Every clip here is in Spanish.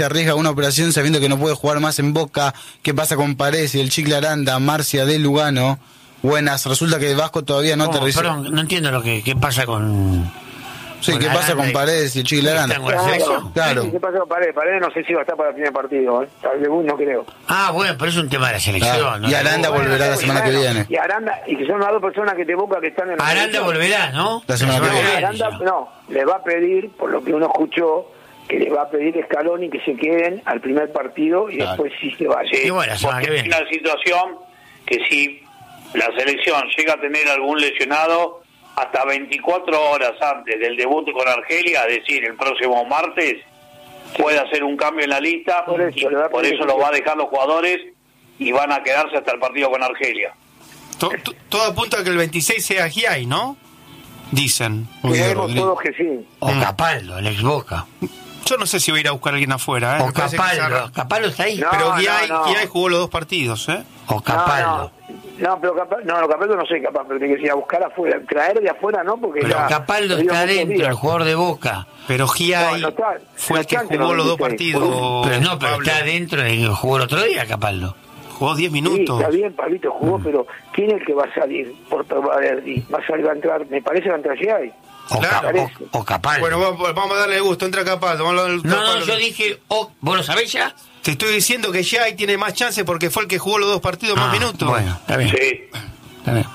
se arriesga a una operación sabiendo que no puede jugar más en Boca. ¿Qué pasa con Paredes y el Chicle Aranda? Marcia de Lugano. Buenas, resulta que Vasco todavía no aterrizó. Perdón, no entiendo qué pasa con... Sí, ¿qué pasa con Paredes y el Chicle Aranda? Claro. ¿Qué pasa con Paredes? Paredes no sé si va a estar para el primer partido, Tal vez no creo. Bueno, pero es un tema de la selección. Claro. ¿No? Y Aranda volverá la semana que viene. Y Aranda, y que son las dos personas que te Boca que están en la Aranda selección. volverá, ¿no? La semana que viene. Aranda, no, le va a pedir, por lo que uno escuchó, que le va a pedir a Scaloni que se queden al primer partido y después sí se vaya. Sí, bueno, la semana que viene. Es una situación que si la selección llega a tener algún lesionado, hasta 24 horas antes del debut con Argelia, es decir, el próximo martes, puede hacer un cambio en la lista, por eso lo va a dejar los jugadores y van a quedarse hasta el partido con Argelia. Todo apunta a que el 26 sea Giai, ¿no? Dicen. Creemos todos que sí. O Capaldo, el ex Boca. Yo no sé si va a ir a buscar a alguien afuera, O Capaldo. Capaldo está ahí. Pero Giai jugó los 2 partidos, O Capaldo. No, pero Capaldo no soy capaz, pero tiene que ir a buscar afuera, traer de afuera, ¿no? Porque pero Capaldo está adentro, el jugador de Boca. Pero Giai fue el que jugó los 2 partidos. Pero está adentro, jugó el otro día Capaldo. Jugó 10 minutos. Sí, está bien, Pablito jugó, pero ¿quién es el que va a salir por Verdi? Va a entrar, me parece que va a entrar Giai. O Capaldo. Bueno, vamos a darle gusto, entra Capaldo. No, yo dije, ¿vos lo sabés ya? Te estoy diciendo que Giai tiene más chance porque fue el que jugó los 2 partidos más minutos. Bueno, está bien. Sí. Está bien.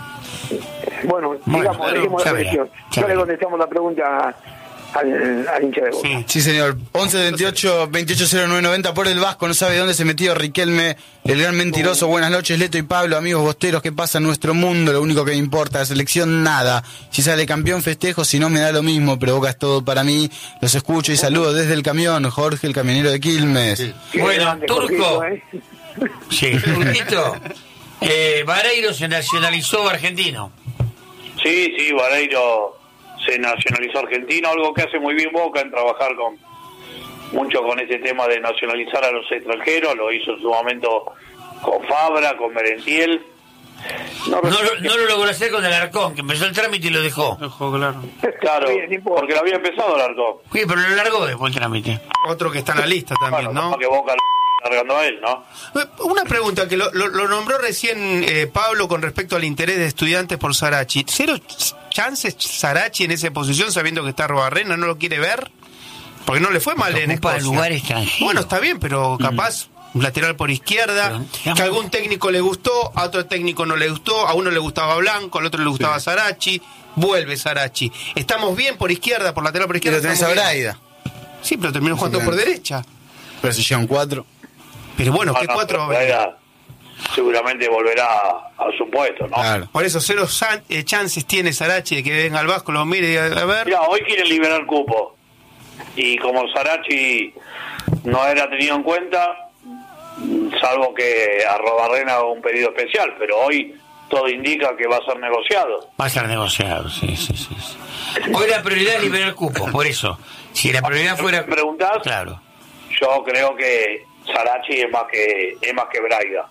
Bueno, digamos, dejemos la cuestión. Ya le contestamos la pregunta al hincha de Boca. Sí, señor. 11-28-28-09-90 por el Vasco. No sabe dónde se metió Riquelme, el gran mentiroso. Buenas noches, Leto y Pablo, amigos bosteros. ¿Qué pasa en nuestro mundo? Lo único que me importa, la selección, nada. Si sale campeón, festejo. Si no, me da lo mismo. Pero Boca es todo para mí. Los escucho y saludo desde el camión. Jorge, el camionero de Quilmes. Sí. Bueno, Turco. Sí, Turquito. Vareiro se nacionalizó argentino. Sí, Vareiro se nacionalizó argentino, algo que hace muy bien Boca en trabajar mucho con ese tema de nacionalizar a los extranjeros. Lo hizo en su momento con Fabra, con Merentiel. No lo logró hacer con el Alarcón, que empezó el trámite y lo dejó. Claro, porque lo había empezado el Alarcón. Sí, pero lo largó después el trámite. Otro que está en la lista también, ¿no? Que Boca largando a él, ¿no? Una pregunta que lo nombró recién Pablo con respecto al interés de Estudiantes por Sarachi. ¿Cero chances Sarachi en esa posición sabiendo que está Arrobarrena? ¿No lo quiere ver? Porque no le fue mal en Escocia. Lugar extranjero. Bueno, está bien, pero capaz un lateral por izquierda, que a algún técnico le gustó, a otro técnico no le gustó, a uno le gustaba Blanco, al otro le gustaba Sarachi, vuelve Sarachi. Estamos bien por izquierda, por lateral por izquierda. Pero tenés a Braida. Sí, pero terminó jugando por derecha. Pero se llevan 4. Pero bueno, ¿qué 4 va a venir? Seguramente volverá a su puesto, ¿no? Claro. Por eso, cero chances tiene Sarachi de que venga al Vasco, lo mire y a ver. Mira, hoy quieren liberar cupo. Y como Sarachi no era tenido en cuenta, salvo que Arrobarrena haga un pedido especial, pero hoy todo indica que va a ser negociado. Va a ser negociado, sí. Hoy la prioridad es liberar cupo, por eso. Si la prioridad fuera... ¿Me preguntás? Claro. Yo creo que Sarachi es más que Braida.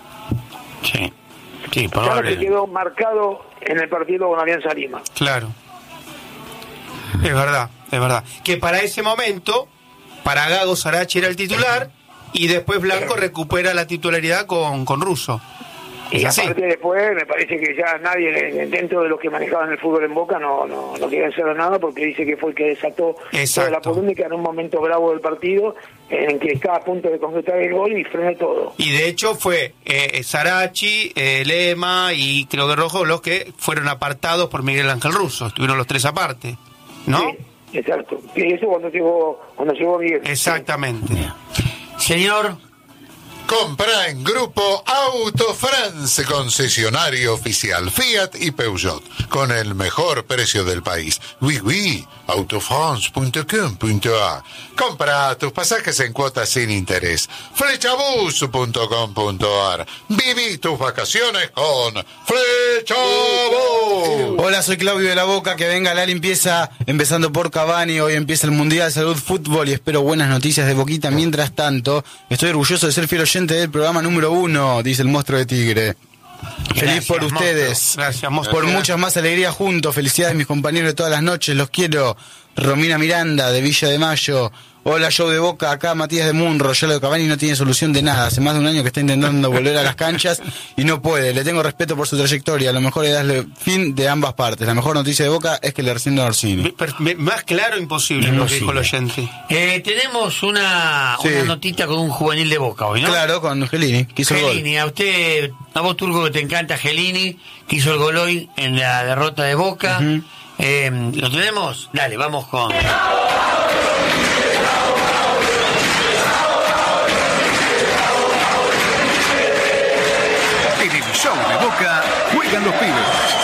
Sí, probablemente. Quedó marcado en el partido con Alianza Lima. Claro. Es verdad. Que para ese momento, para Gago, Sarachi era el titular y después Blanco recupera la titularidad con Russo. Y aparte después me parece que ya nadie dentro de los que manejaban el fútbol en Boca no quieren hacer nada, porque dice que fue el que desató toda la polémica en un momento bravo del partido en que estaba a punto de concretar el gol y frenó todo. Y de hecho fue Sarachi, Lema y creo que Rojo los que fueron apartados por Miguel Ángel Russo. Estuvieron los 3 aparte, ¿no? Sí, exacto. Y eso cuando llegó Miguel. Exactamente. Señor... Compra en Grupo Auto France, concesionario oficial Fiat y Peugeot, con el mejor precio del país. Oui, autofrance.com.ar. Compra tus pasajes en cuotas sin interés. Flechabus.com.ar. Viví tus vacaciones con Flechabus. Hola, soy Claudio de la Boca. Que venga la limpieza, empezando por Cavani. Hoy empieza el Mundial Salud Fútbol y espero buenas noticias de Boquita. Mientras tanto, estoy orgulloso de ser fiel oyente del programa número 1, dice el monstruo de Tigre. Feliz por ustedes. Gracias, monstruo. Por muchas más alegrías juntos. Felicidades mis compañeros de todas las noches. Los quiero. Romina Miranda de Villa de Mayo. Hola, show de Boca, acá Matías de Munro. Ya lo de Cavani no tiene solución de nada. Hace más de un año que está intentando volver a las canchas y no puede. Le tengo respeto por su trayectoria. A lo mejor es darle fin de ambas partes. La mejor noticia de Boca es que le rescinden a Orsini. Más claro imposible lo que dijo el oyente. Tenemos una notita con un juvenil de Boca hoy, ¿no? Claro, con Gelini, que hizo Gelini, el gol. A vos, Turco, que te encanta Gelini, que hizo el gol hoy en la derrota de Boca. ¿Lo tenemos? Dale, vamos con... En el show de Boca juegan los pibes.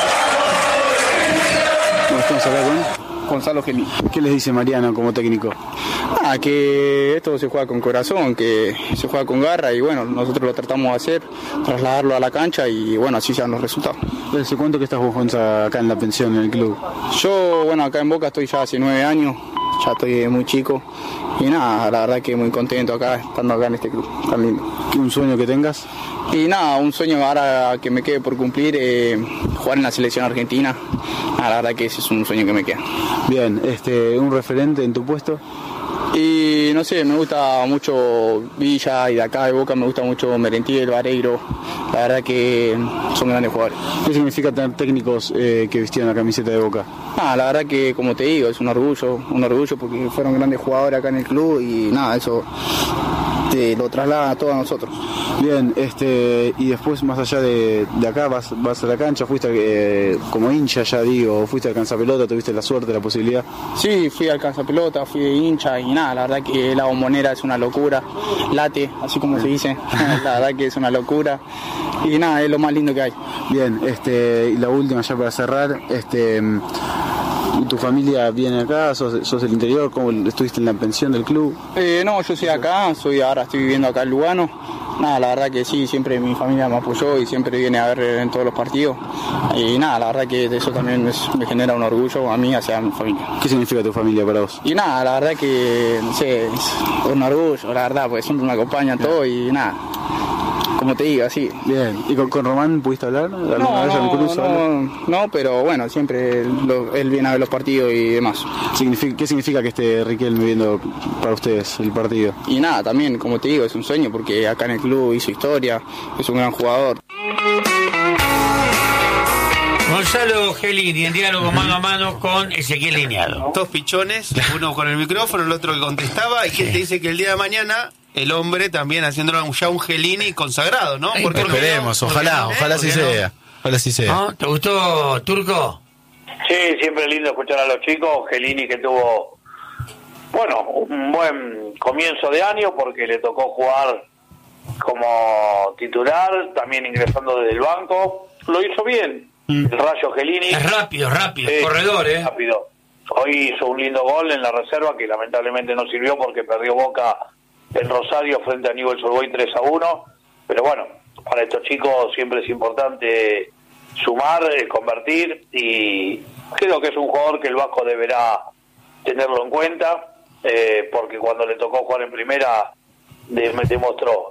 Vamos a hablar con Gonzalo Gelini. ¿Qué les dice Mariano como técnico? Que esto se juega con corazón, que se juega con garra y bueno, nosotros lo tratamos de hacer, trasladarlo a la cancha y bueno, así sean los resultados. ¿Desde cuánto que estás vos, Gonza, acá en la pensión, en el club? Yo, bueno, acá en Boca estoy ya hace 9 años, ya estoy muy chico y nada, la verdad que muy contento acá, estando acá en este club tan lindo. ¿Un sueño que tengas? Y nada, un sueño ahora que me quede por cumplir, jugar en la selección argentina. La verdad que ese es un sueño que me queda. Bien, ¿un referente en tu puesto? Y no sé, me gusta mucho Villa y de acá de Boca me gusta mucho Merentiel, Vareiro. La verdad que son grandes jugadores. ¿Qué significa tener técnicos que vestían la camiseta de Boca? La verdad que como te digo, es un orgullo porque fueron grandes jugadores acá en el club y nada, eso lo traslada a todos nosotros. Bien, y después más allá de acá vas a la cancha, fuiste como hincha, ya digo, fuiste al Canzapelota, tuviste la suerte, la posibilidad. Sí, fui al Canzapelota, fui de hincha y nada, la verdad que la Bombonera es una locura, late, así como se dice, la verdad que es una locura y nada, es lo más lindo que hay. Bien, y la última ya para cerrar, ¿tu familia viene acá? ¿Sos del interior? ¿Cómo estuviste en la pensión del club? No, yo soy acá, ahora estoy viviendo acá en Lugano. Nada, la verdad que sí, siempre mi familia me apoyó y siempre viene a ver en todos los partidos. Y nada, la verdad que eso también me genera un orgullo a mí hacia mi familia. ¿Qué significa tu familia para vos? Y nada, la verdad que, no sé, es un orgullo, la verdad, porque siempre me acompañan todo y nada. Como te digo, así. Bien. ¿Y con Román pudiste hablar? No, pero bueno, siempre él viene a ver los partidos y demás. ¿Qué significa que esté Riquelme viendo para ustedes el partido? Y nada, también, como te digo, es un sueño porque acá en el club hizo historia, es un gran jugador. Gonzalo Gelini, en diálogo mano a mano con Ezequiel Liñado. 2 pichones, uno con el micrófono, el otro que contestaba, y que te dice que el día de mañana el hombre también haciéndolo ya un Gelini consagrado, ¿no? Porque esperemos, ojalá así sea. Ojalá así sea. ¿No? ¿Te gustó, Turco? Sí, siempre es lindo escuchar a los chicos. Gelini que tuvo, un buen comienzo de año porque le tocó jugar como titular, también ingresando desde el banco. Lo hizo bien. El Rayo Gelini. Es rápido, corredor, rápido. Hoy hizo un lindo gol en la reserva que lamentablemente no sirvió porque perdió Boca en Rosario frente a Newell's Old Boys 3-1, pero bueno, para estos chicos siempre es importante sumar, convertir, y creo que es un jugador que el Vasco deberá tenerlo en cuenta, porque cuando le tocó jugar en primera demostró.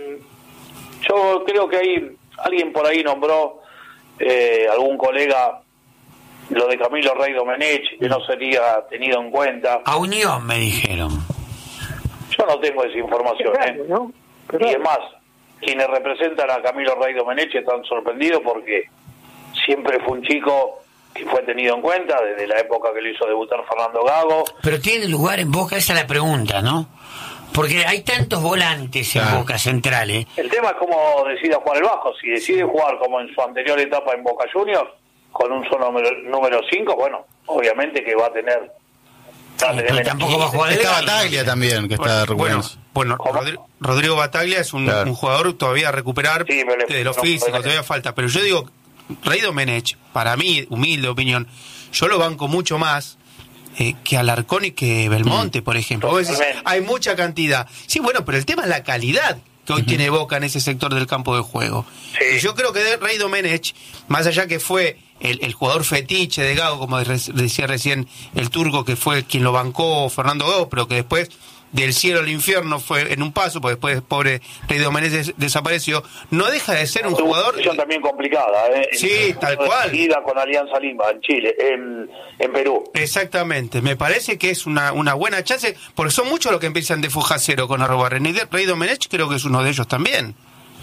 Yo creo que alguien por ahí nombró, algún colega, lo de Camilo Rey Domenech, que no sería tenido en cuenta. A Unión me dijeron. Yo no tengo esa información, ¿no? Y es más, quienes representan a Camilo Rey Domenech están sorprendidos porque siempre fue un chico que fue tenido en cuenta desde la época que lo hizo debutar Fernando Gago. Pero tiene lugar en Boca, esa es la pregunta, ¿no? Porque hay tantos volantes en Boca centrales. El tema es cómo decida jugar el Vasco. Si decide jugar como en su anterior etapa en Boca Juniors, con un solo número 5, bueno, obviamente que va a tener... pero tampoco va a jugar. Está Bataglia también, que está recuperando. Bueno, Rodrigo Bataglia es un jugador todavía a recuperar de lo físico, todavía falta. Pero yo digo, Rey Domenech, para mí, humilde opinión, yo lo banco mucho más que Alarcón y que Belmonte, por ejemplo. Vos decís, hay mucha cantidad. Sí, bueno, pero el tema es la calidad que hoy tiene Boca en ese sector del campo de juego. Y yo creo que Rey Domenech, más allá que fue el jugador fetiche de Gago, como decía recién el Turco, que fue quien lo bancó Fernando Gago, pero que después del cielo al infierno fue en un paso, porque después pobre Rey Domenech desapareció, no deja de ser un jugador... Una situación también complicada, Sí, tal cual. Con Alianza Lima, en Chile, en Perú. Exactamente, me parece que es una buena chance, porque son muchos los que empiezan de foja cero con Arrobarrena, y Rey Domenech creo que es uno de ellos también.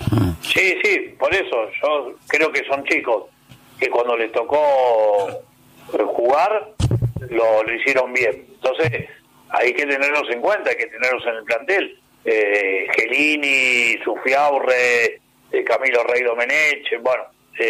Sí, por eso, yo creo que son chicos que cuando les tocó jugar, lo hicieron bien. Entonces, hay que tenerlos en cuenta, hay que tenerlos en el plantel. Gelini, Zufiaurre, Camilo Rey Domenech, bueno,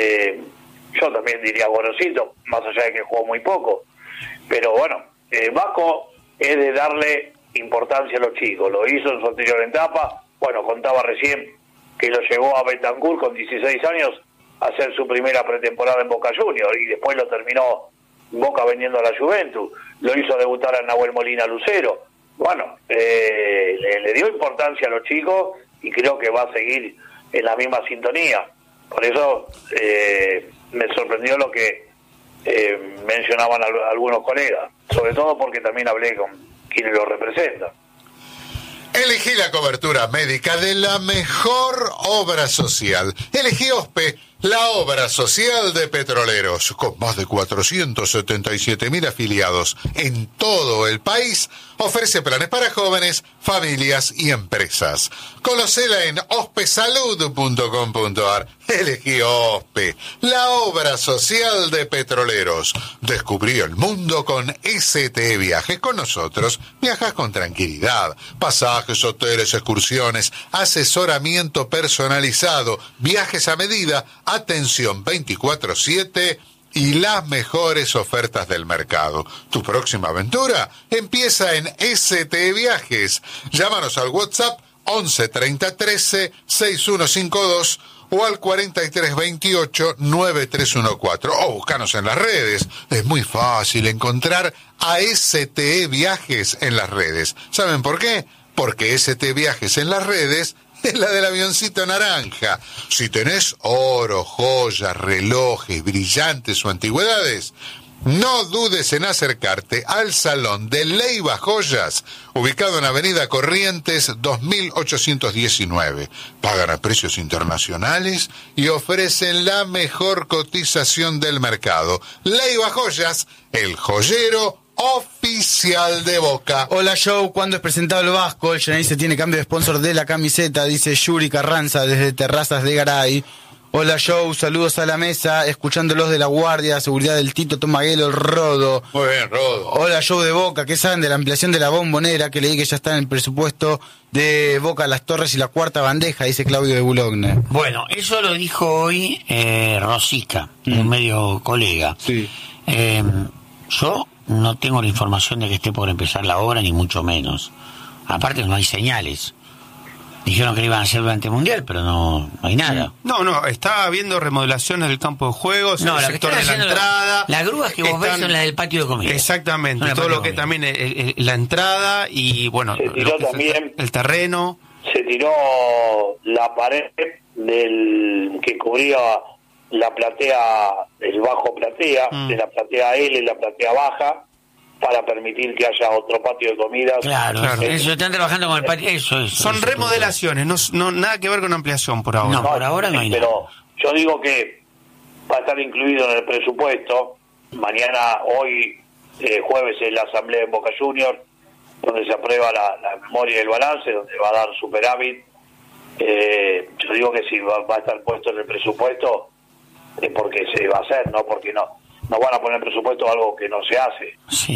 yo también diría Gorosito, más allá de que jugó muy poco. Pero bueno, Vasco es de darle importancia a los chicos, lo hizo en su anterior etapa. Bueno, contaba recién que lo llevó a Bentancur con 16 años a hacer su primera pretemporada en Boca Juniors y después lo terminó Boca vendiendo a la Juventus, lo hizo debutar a Nahuel Molina Lucero. Bueno, le dio importancia a los chicos y creo que va a seguir en la misma sintonía. Por eso me sorprendió lo que mencionaban algunos colegas, sobre todo porque también hablé con quienes lo representan. Elegí la cobertura médica de la mejor obra social. Elegí OSPE, la obra social de Petroleros, con más de 477.000 afiliados en todo el país. Ofrece planes para jóvenes, familias y empresas. Conocela en ospesalud.com.ar. Elegí OSPE, la obra social de Petroleros. Descubrí el mundo con ST Viajes. Con nosotros viajas con tranquilidad. Pasajes, hoteles, excursiones, asesoramiento personalizado, viajes a medida, atención 24/7 y las mejores ofertas del mercado. Tu próxima aventura empieza en ST Viajes. Llámanos al WhatsApp 11 30 13 6152 o al 43 28 9314 o búscanos en las redes. Es muy fácil encontrar a ST Viajes en las redes. ¿Saben por qué? Porque ST Viajes en las redes es la del avioncito naranja. Si tenés oro, joyas, relojes, brillantes o antigüedades, no dudes en acercarte al Salón de Leiva Joyas, ubicado en Avenida Corrientes 2819. Pagan a precios internacionales y ofrecen la mejor cotización del mercado. Leiva Joyas, el joyero oficial de Boca. Hola Joe, ¿cuándo es presentado el Vasco? El Yanay se tiene cambio de sponsor de la camiseta, dice Yuri Carranza desde Terrazas de Garay. Hola Joe, saludos a la mesa, escuchándolos de La Guardia, seguridad del Tito Tomaguelo, el Rodo. Muy bien, Rodo. Hola Joe de Boca, ¿qué saben de la ampliación de la Bombonera? Que leí que ya está en el presupuesto de Boca, Las Torres y la Cuarta Bandeja, dice Claudio de Boulogne. Bueno, eso lo dijo hoy Rosica, un medio colega. Sí. Yo no tengo la información de que esté por empezar la obra, ni mucho menos. Aparte no hay señales. Dijeron que lo iban a hacer durante el Mundial, pero no hay nada. No, está habiendo remodelaciones del campo de juegos, no, el sector de la entrada. Las grúas que vos ves son las del patio de comida. Exactamente, no, todo lo que también la entrada y bueno, se tiró también el terreno. Se tiró la pared del que cubría la platea, el bajo platea, de la platea L, la platea baja, para permitir que haya otro patio de comidas. Claro. Eso, están trabajando con el patio, eso. Son remodelaciones, no nada que ver con ampliación por ahora. No, por ahora no hay nada. Pero yo digo que va a estar incluido en el presupuesto. Mañana, hoy, jueves, es la asamblea en Boca Juniors, donde se aprueba la memoria y el balance, donde va a dar superávit. Yo digo que si va a estar puesto en el presupuesto, es porque se va a hacer, no porque no van a poner presupuesto a algo que no se hace.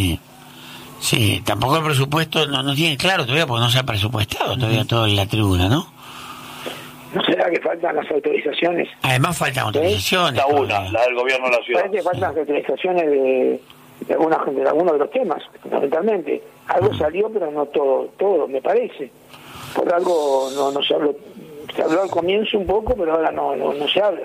Sí, tampoco el presupuesto no tiene claro todavía, porque no se ha presupuestado todavía todo en la tribuna, ¿no? ¿No será que faltan las autorizaciones? Además faltan autorizaciones. Está una, la del gobierno de la ciudad. Parece que faltan las autorizaciones de algunos de los temas, fundamentalmente. Algo salió, pero no todo, me parece. Por algo no se habló. Se habló al comienzo un poco, pero ahora no se habla.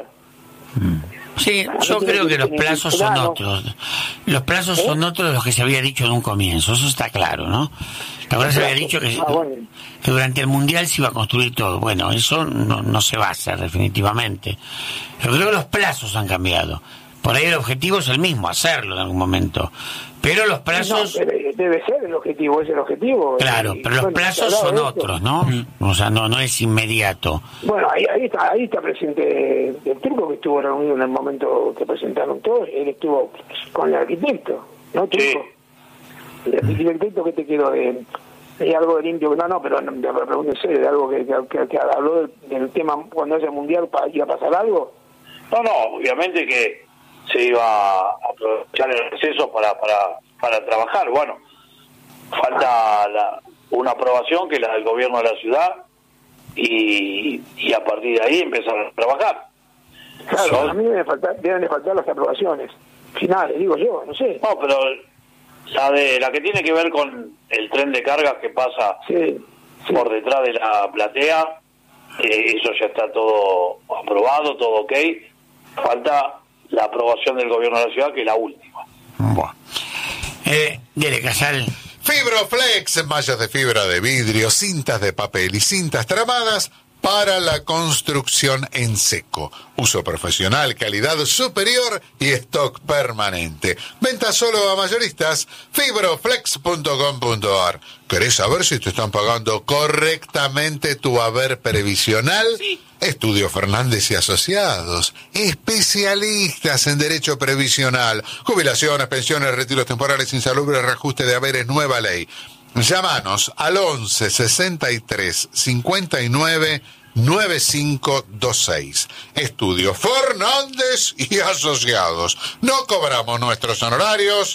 Sí, yo creo que los plazos son otros. Los plazos son otros de los que se había dicho en un comienzo, eso está claro, ¿no? Ahora se había dicho que durante el Mundial se iba a construir todo. Bueno, eso no se va a hacer definitivamente. Yo creo que los plazos han cambiado. Por ahí el objetivo es el mismo, hacerlo en algún momento. Pero los plazos... No, debe ser el objetivo, es el objetivo. Claro, pero los plazos son otros, ¿no? O sea, no es inmediato. Bueno, ahí está presente el Turco, que estuvo reunido en el momento que presentaron todos. Él estuvo con el arquitecto, ¿no, Turco? Sí. El arquitecto que te quedó de algo de limpio, pero pregunto en serio, de algo que habló del tema cuando haya mundial, ¿iba a pasar algo? No, obviamente que se iba a aprovechar el receso para trabajar. Bueno, falta una aprobación que es la del gobierno de la ciudad y a partir de ahí empezar a trabajar. Claro, a mí deben de faltar las aprobaciones finales, digo yo, no sé. No, pero la que tiene que ver con el tren de cargas que pasa por detrás de la platea, eso ya está todo aprobado, todo ok. Falta la aprobación del gobierno de la ciudad, que es la última. Bueno. Dele, Casal. Fibroflex, mallas de fibra de vidrio, cintas de papel y cintas tramadas para la construcción en seco. Uso profesional, calidad superior y stock permanente. Venta solo a mayoristas. Fibroflex.com.ar. ¿Querés saber si te están pagando correctamente tu haber previsional? Sí. Estudio Fernández y Asociados, especialistas en derecho previsional, jubilaciones, pensiones, retiros temporales, insalubres, reajuste de haberes, nueva ley. Llámanos al 11 63 59 9526. Estudio Fernández y Asociados. No cobramos nuestros honorarios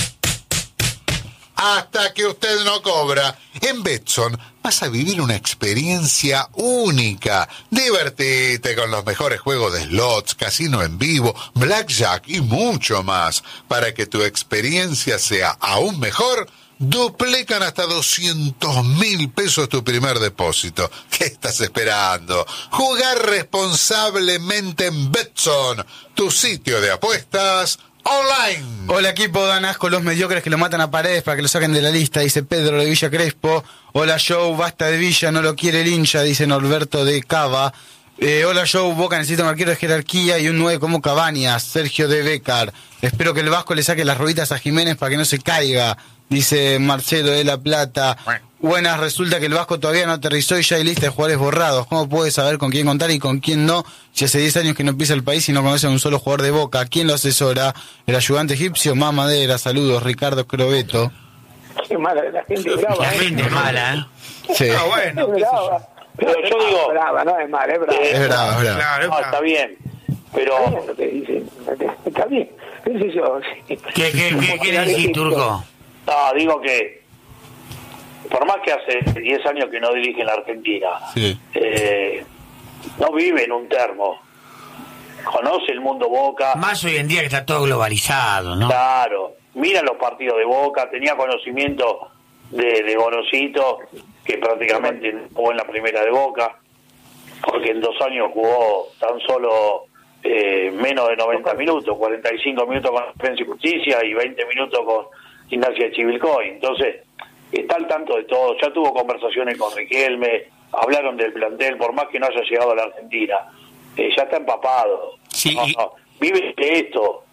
hasta que usted no cobra. En Betson vas a vivir una experiencia única. Divertite con los mejores juegos de slots, casino en vivo, blackjack y mucho más. Para que tu experiencia sea aún mejor, duplican hasta 200.000 pesos tu primer depósito. ¿Qué estás esperando? Jugar responsablemente en Betson, tu sitio de apuestas online. Hola, equipo, dan asco los mediocres que lo matan a Paredes para que lo saquen de la lista, dice Pedro de Villa Crespo. Hola, Joe, basta de Villa, no lo quiere el hincha, dice Norberto de Cava. Hola, Joe, Boca necesita un arquero de jerarquía y un 9 como Cabañas, Sergio de Becar. Espero que el Vasco le saque las rueditas a Jiménez para que no se caiga, dice Marcelo de La Plata. Buenas, resulta que el Vasco todavía no aterrizó y ya hay lista de jugadores borrados. ¿Cómo puede saber con quién contar y con quién no? Si hace 10 años que no pisa el país y no conoce a un solo jugador de Boca. ¿Quién lo asesora? ¿El ayudante egipcio? Más Madera. Saludos, Ricardo Crobeto. Qué mala, la gente brava. La gente mala, ¿eh? Sí. Ah, bueno, qué sé yo. Pero yo digo... brava, no es mala, es brava. Es brava, es brava. Claro, No, está bien, pero... Está bien, qué sé yo. ¿Qué quiere decir, Turco? No, digo que por más que hace 10 años que no dirige en la Argentina, Sí. No vive en un termo, conoce el mundo Boca. Más hoy en día que está todo globalizado, ¿no? Claro, mira los partidos de Boca, tenía conocimiento de Gorosito, que prácticamente jugó en la primera de Boca, porque en 2 años jugó tan solo menos de 90 minutos, 45 minutos con Defensa y Justicia y 20 minutos con Gimnasia de Chivilcoy. Entonces, está al tanto de todo, ya tuvo conversaciones con Riquelme, hablaron del plantel, por más que no haya llegado a la Argentina, ya está empapado. Sí. No, vive de esto,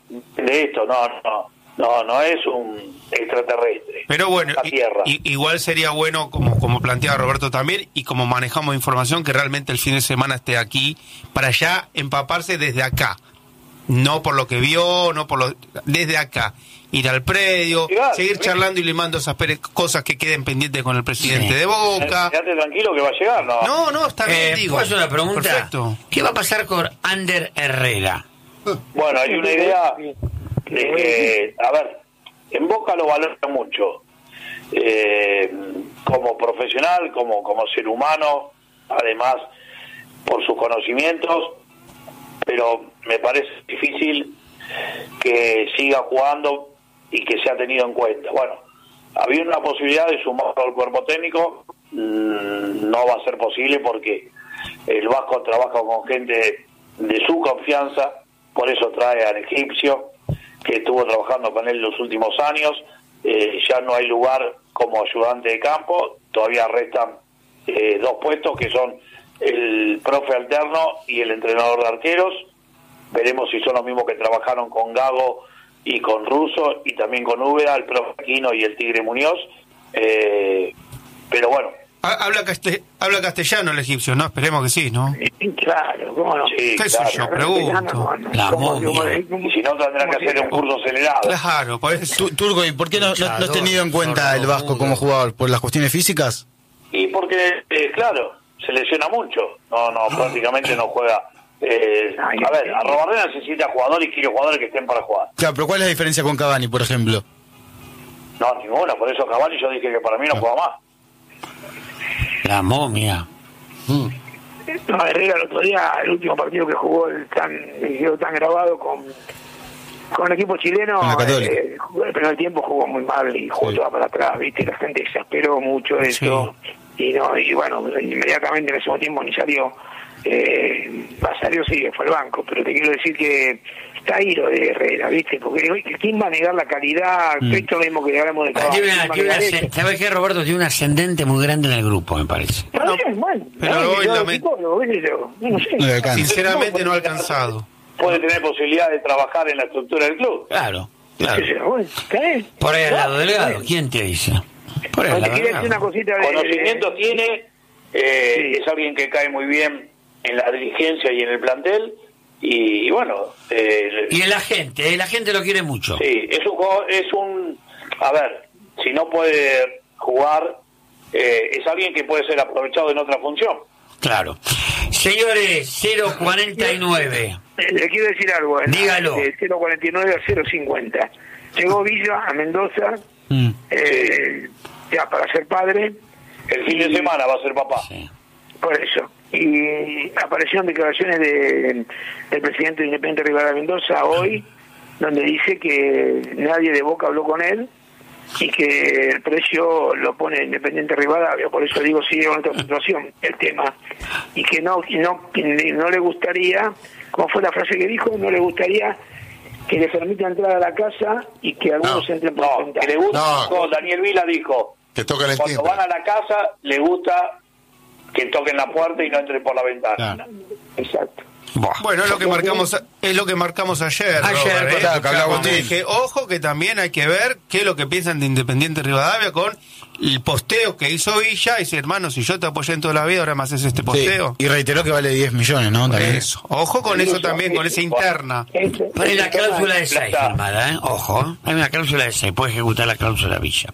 no es un extraterrestre. Pero bueno, la tierra. igual sería bueno, como planteaba Roberto también, y como manejamos información, que realmente el fin de semana esté aquí, para ya empaparse desde acá. No por lo que vio, desde acá. Ir al predio, seguir charlando y limando esas cosas que queden pendientes con el presidente de Boca. Quédate tranquilo que va a llegar, ¿no? No, está bien, digo. ¿Puedo hacer una pregunta? Perfecto. ¿Qué va a pasar con Ander Herrera? Bueno, hay una idea de que, a ver, en Boca lo valora mucho. Como profesional, como ser humano, además por sus conocimientos, pero me parece difícil que siga jugando y que sea tenido en cuenta. Bueno, había una posibilidad de sumarlo al cuerpo técnico, no va a ser posible porque el Vasco trabaja con gente de su confianza, por eso trae al egipcio, que estuvo trabajando con él los últimos años. Ya no hay lugar como ayudante de campo, todavía restan 2 puestos que son el profe alterno y el entrenador de arqueros. Veremos si son los mismos que trabajaron con Gago y con Russo y también con Úbeda, el profe Aquino y el Tigre Muñoz, pero bueno. Habla castellano el egipcio, ¿no? Esperemos que sí, ¿no? Claro, ¿cómo no? Sí, ¿Qué sé yo? Pregunto. La momia. Y si no, tendrán que hacer un curso acelerado. Claro, por eso. Turco, ¿y por qué no has tenido en cuenta el Vasco como jugador? ¿Por las cuestiones físicas? Y porque, claro, se lesiona mucho. No, prácticamente no juega. A ver, Arrobarrena necesita jugadores y quiere jugadores que estén para jugar. Claro, pero ¿cuál es la diferencia con Cavani, por ejemplo? No, ninguna. Por eso Cavani yo dije que para mí no juega más. La momia. No, Herrera el otro día, el último partido que jugó, quedó tan grabado con el equipo chileno, el primer tiempo jugó muy mal y jugó toda para atrás, ¿viste? La gente exasperó mucho eso, y bueno, inmediatamente en el segundo tiempo ni salió. Salió, sí, fue al banco, pero te quiero decir que está ahí lo de Herrera, ¿viste? Porque ¿quién va a negar la calidad? Esto mismo que hablamos de Cavani. ¿Sabes qué, Roberto? Tiene un ascendente muy grande en el grupo, me parece. Pero hoy sinceramente no ha alcanzado. Puede tener posibilidad de trabajar en la estructura del club. Claro. Por ahí al lado Delgado, ¿quién te dice? Por ahí al lado Delgado. Una cosita conocimiento tiene, es alguien que cae muy bien en la dirigencia y en el plantel, y bueno... y la gente lo quiere mucho. Sí, a ver, si no puede jugar, es alguien que puede ser aprovechado en otra función. Claro. Señores, 049. Le quiero decir algo. Dígalo. 049 a 050. Llegó Villa a Mendoza, ya para ser padre. El fin de semana va a ser papá. Sí. Por eso. Y aparecieron declaraciones del presidente de Independiente Rivadavia Mendoza hoy, donde dice que nadie de Boca habló con él y que el precio lo pone Independiente Rivadavia. Por eso digo, sigue con esta situación el tema. Y que no le gustaría, ¿cómo fue la frase que dijo? No le gustaría que le permita entrar a la casa y que algunos entren por ventana. Que le gusta, Daniel Vila dijo que toquen el cuando timbre. Van a la casa, le gusta que toquen la puerta y no entren por la ventana. Claro. Exacto. Bueno, es lo que marcamos ayer. Dije, ojo que también hay que ver qué es lo que piensan de Independiente Rivadavia con el posteo que hizo Villa. Y dice, hermano, si yo te apoyé en toda la vida, ahora me haces este posteo. Sí, y reiteró que vale 10 millones, ¿no? También. Eso. Ojo con eso también, con esa interna. Hay la cláusula de 6 firmada, Ojo, hay una cláusula de 6, puede ejecutar la cláusula Villa.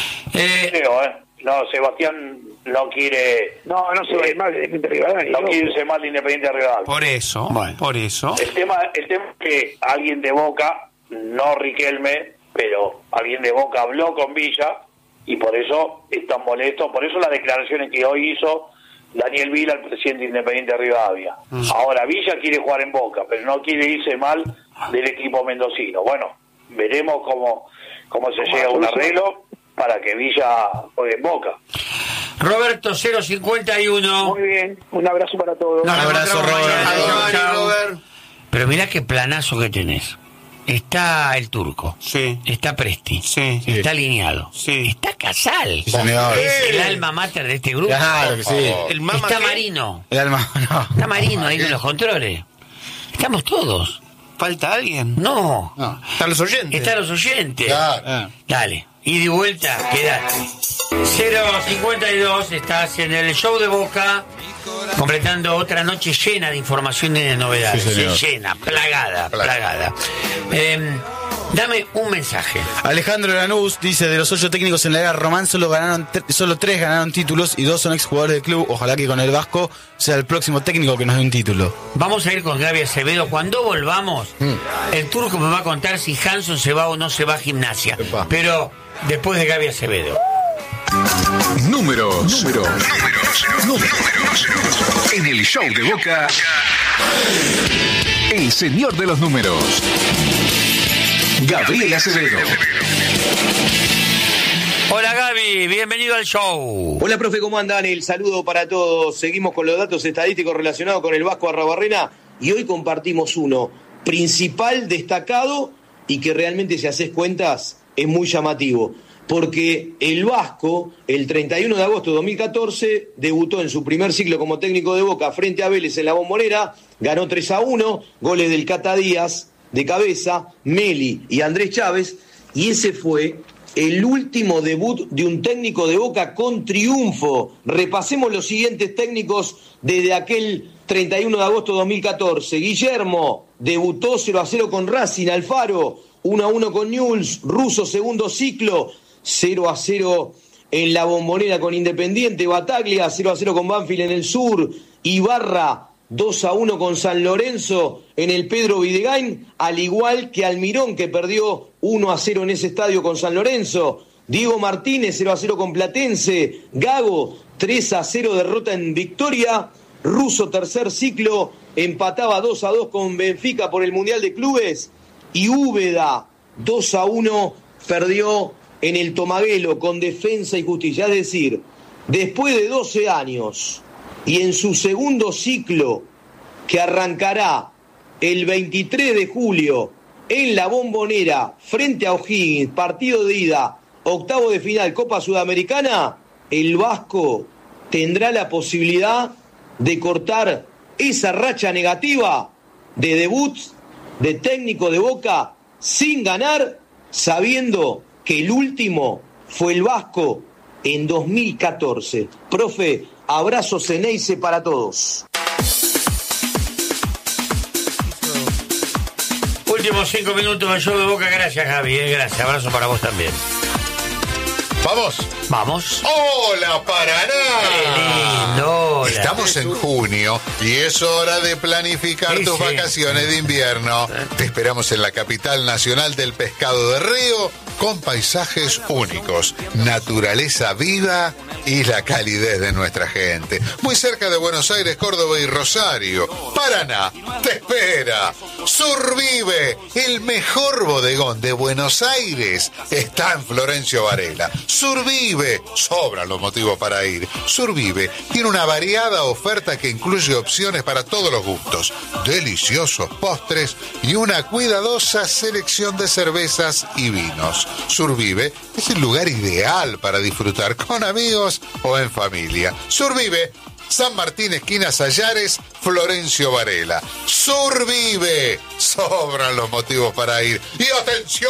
No, Sebastián no quiere... No se va a ir mal de Independiente Rivadavia. No quiere irse mal de Independiente Rivadavia. Por eso. El tema es que alguien de Boca, no Riquelme, pero alguien de Boca habló con Villa y por eso están molestos. Por eso las declaraciones que hoy hizo Daniel Vila, el presidente de Independiente Rivadavia. Ahora, Villa quiere jugar en Boca, pero no quiere irse mal del equipo mendocino. Bueno, veremos cómo se llega a un arreglo para que Villa juegue en Boca. Roberto 051. Muy bien, un abrazo para todos. Un abrazo, Robert. Pero mirá qué planazo que tenés. Está el Turco, está Presti, está Alineado, está Casal, es el alma mater de este grupo. Claro que sí. Está Marino, está Marino ahí en los controles. Estamos todos. ¿Falta alguien? No. Están los oyentes. Claro. Dale. Y de vuelta, quedate. 052, estás en el show de Boca, completando otra noche llena de información y de novedades. Sí, llena, plagada. Dame un mensaje. Alejandro Lanús dice: de los 8 técnicos en la era Román, solo 3 ganaron títulos y 2 son exjugadores del club. Ojalá que con el Vasco sea el próximo técnico que nos dé un título. Vamos a ir con Gaby Acevedo. Cuando volvamos, el Turco me va a contar si Hanson se va o no se va a Gimnasia. Pero después de Gaby Acevedo. Números. En el show de Boca, el señor de los números, Gabriel Acevedo. Hola Gaby, bienvenido al show. Hola profe, ¿cómo andan? El saludo para todos. Seguimos con los datos estadísticos relacionados con el Vasco Arrobarrena y hoy compartimos uno principal, destacado y que realmente, si haces cuentas, es muy llamativo. Porque el Vasco, el 31 de agosto de 2014, debutó en su primer ciclo como técnico de Boca frente a Vélez en la Bombonera, ganó 3-1, goles del Cata Díaz, de cabeza, Meli y Andrés Chávez, y ese fue el último debut de un técnico de Boca con triunfo. Repasemos los siguientes técnicos desde aquel 31 de agosto de 2014. Guillermo debutó 0-0 con Racing. Alfaro 1-1 con Newell's. Russo segundo ciclo 0-0 en la Bombonera con Independiente. Bataglia 0-0 con Banfield en el sur. Ibarra 2-1 con San Lorenzo en el Pedro Videgain, al igual que Almirón, que perdió 1-0 en ese estadio con San Lorenzo. Diego Martínez 0-0 con Platense. Gago 3-0 derrota en Victoria. Russo tercer ciclo empataba 2-2 con Benfica por el Mundial de Clubes. Y Úbeda 2-1 perdió en el Tomaguelo con Defensa y Justicia. Es decir, después de 12 años y en su segundo ciclo, que arrancará el 23 de julio en la Bombonera frente a O'Higgins, partido de ida, octavo de final, Copa Sudamericana, el vasco tendrá la posibilidad de cortar esa racha negativa de debuts de técnico de Boca sin ganar, sabiendo que el último fue el vasco en 2014. Profe, abrazo Ceneice para todos. Últimos 5 minutos del show de Boca. Gracias, Javi. Gracias. Abrazo para vos también. Vamos. ¡Hola, Paraná! ¡Qué lindo! Hola. Estamos en junio y es hora de planificar tus vacaciones de invierno. Te esperamos en la capital nacional del pescado de río, con paisajes únicos, naturaleza viva y la calidez de nuestra gente. Muy cerca de Buenos Aires, Córdoba y Rosario. Paraná te espera. Survive, el mejor bodegón de Buenos Aires, está en Florencio Varela. Survive, sobran los motivos para ir. Survive tiene una variada oferta que incluye opciones para todos los gustos, deliciosos postres y una cuidadosa selección de cervezas y vinos. Survive es el lugar ideal para disfrutar con amigos o en familia. Survive, San Martín, esquina Sayares, Florencio Varela. Survive, sobran los motivos para ir. Y atención,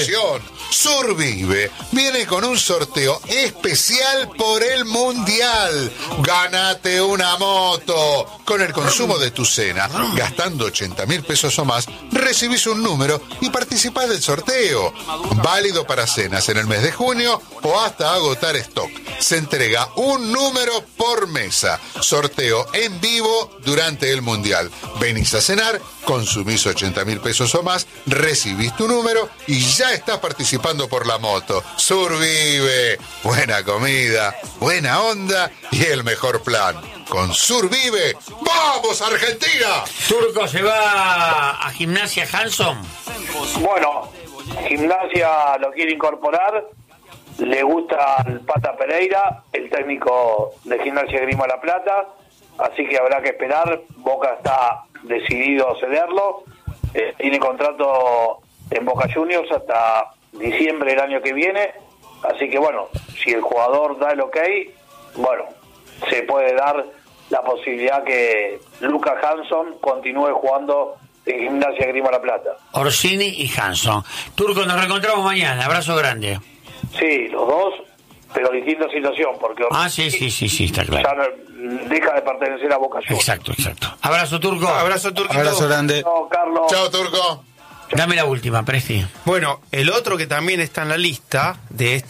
Survive viene con un sorteo especial por el Mundial. Ganate una moto. Con el consumo de tu cena, gastando 80.000 pesos o más, recibís un número y participás del sorteo. Válido para cenas en el mes de junio o hasta agotar stock. Se entrega un número por mesa. Sorteo en vivo durante el Mundial. Venís a cenar, consumís 80.000 pesos o más, recibís tu número y ya estás participando por la moto. Survive, buena comida, buena onda y el mejor plan. Con Survive, ¡vamos Argentina! Turco se va a Gimnasia Hanson. Bueno, Gimnasia lo quiere incorporar. Le gusta el Pata Pereira, el técnico de Gimnasia Grima La Plata, así que habrá que esperar. Boca está decidido a cederlo, tiene contrato en Boca Juniors hasta diciembre del año que viene, así que bueno, si el jugador da el ok, bueno, se puede dar la posibilidad que Lucas Hanson continúe jugando en Gimnasia Grima La Plata. Orsini y Hanson. Turco, nos reencontramos mañana, abrazo grande. Sí, los dos, pero distinta situación, porque sí, está claro. Ya deja de pertenecer a Boca Juniors. Exacto. Abrazo, Turco. Abrazo, Turquito. Abrazo grande. No, Carlos. Chao, Turco. Dame la última, Presti. Bueno, el otro que también está en la lista de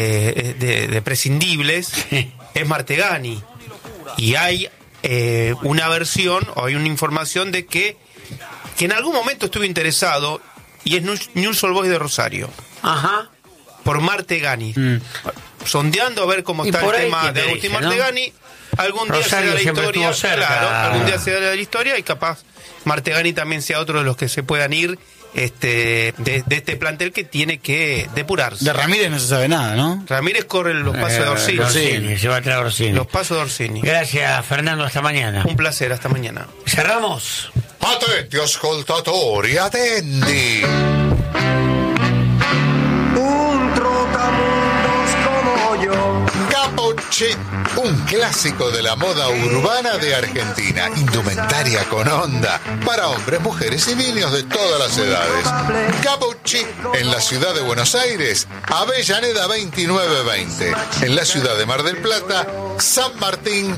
de prescindibles es Martegani. Y hay una versión, o hay una información de que en algún momento estuvo interesado, y es Newell's Old Boys de Rosario. Ajá. Por Martegani. Sondeando a ver cómo está el tema de Agustín Martegani. ¿No? Algún día se da la historia. Claro, algún día se da la historia y capaz Martegani también sea otro de los que se puedan ir de este plantel que tiene que depurarse. De Ramírez no se sabe nada, ¿no? Ramírez corre los pasos de Orsini. Se va a traer Orsini. Los pasos de Orsini. Gracias, Fernando, hasta mañana. Un placer, hasta mañana. Cerramos. Attenti ascoltatori, attendi. Un trotamundos como yo. Capo Capuche, un clásico de la moda urbana de Argentina. Indumentaria con onda para hombres, mujeres y niños de todas las edades. Capuche, en la ciudad de Buenos Aires, Avellaneda 2920. En la ciudad de Mar del Plata, San Martín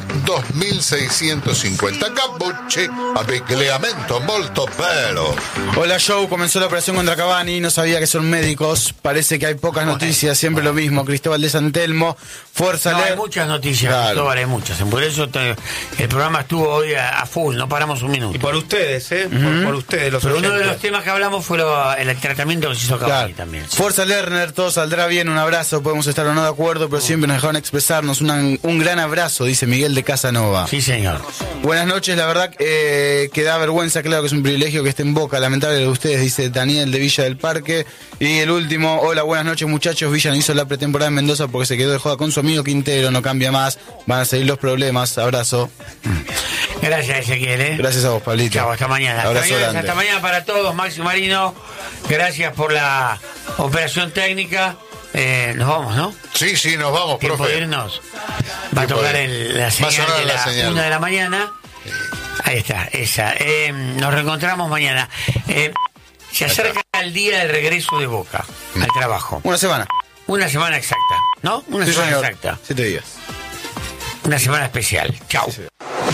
2650. Capuche, abbigliamento molto bello. Hola, Joe. Comenzó la operación contra Cavani. No sabía que son médicos. Parece que hay pocas noticias. Siempre lo mismo. Cristóbal de San Telmo. Fuerza. Hay muchas noticias, claro. Cristóbal, hay muchas. Por eso el programa estuvo hoy a full. No paramos un minuto. Y por ustedes, por ustedes, los Pero oyentes. uno de los temas que hablamos fue el tratamiento que se hizo Cavani también. ¿Sí? Fuerza, Lerner. Todo saldrá bien. Un abrazo. Podemos estar o no de acuerdo, pero siempre nos dejaron expresarnos. Un gran abrazo, dice Miguel de Casanova. Sí, señor. Buenas noches. La verdad que da vergüenza. Claro que es un privilegio que esté en Boca. Lamentable de ustedes, dice Daniel de Villa del Parque. Y el último, hola, buenas noches, muchachos. Villa no hizo la pretemporada en Mendoza porque se quedó de joda con su amigo Quintero. No cambia más. Van a seguir los problemas. Abrazo. Gracias, Ezequiel. Gracias a vos, Pablito. Chao, hasta mañana. Hasta mañana para todos. Maxi Marino, gracias por la operación técnica. Nos vamos, ¿no? Sí, nos vamos, tiempo profe. De irnos. Va a tocar la señal de la 1 de la mañana. Ahí está, esa. Nos reencontramos mañana. Se acerca el día de regreso de Boca al trabajo. Una semana exacta, ¿no? Una semana exacta. 7 días. Una semana especial. Chao. Sí.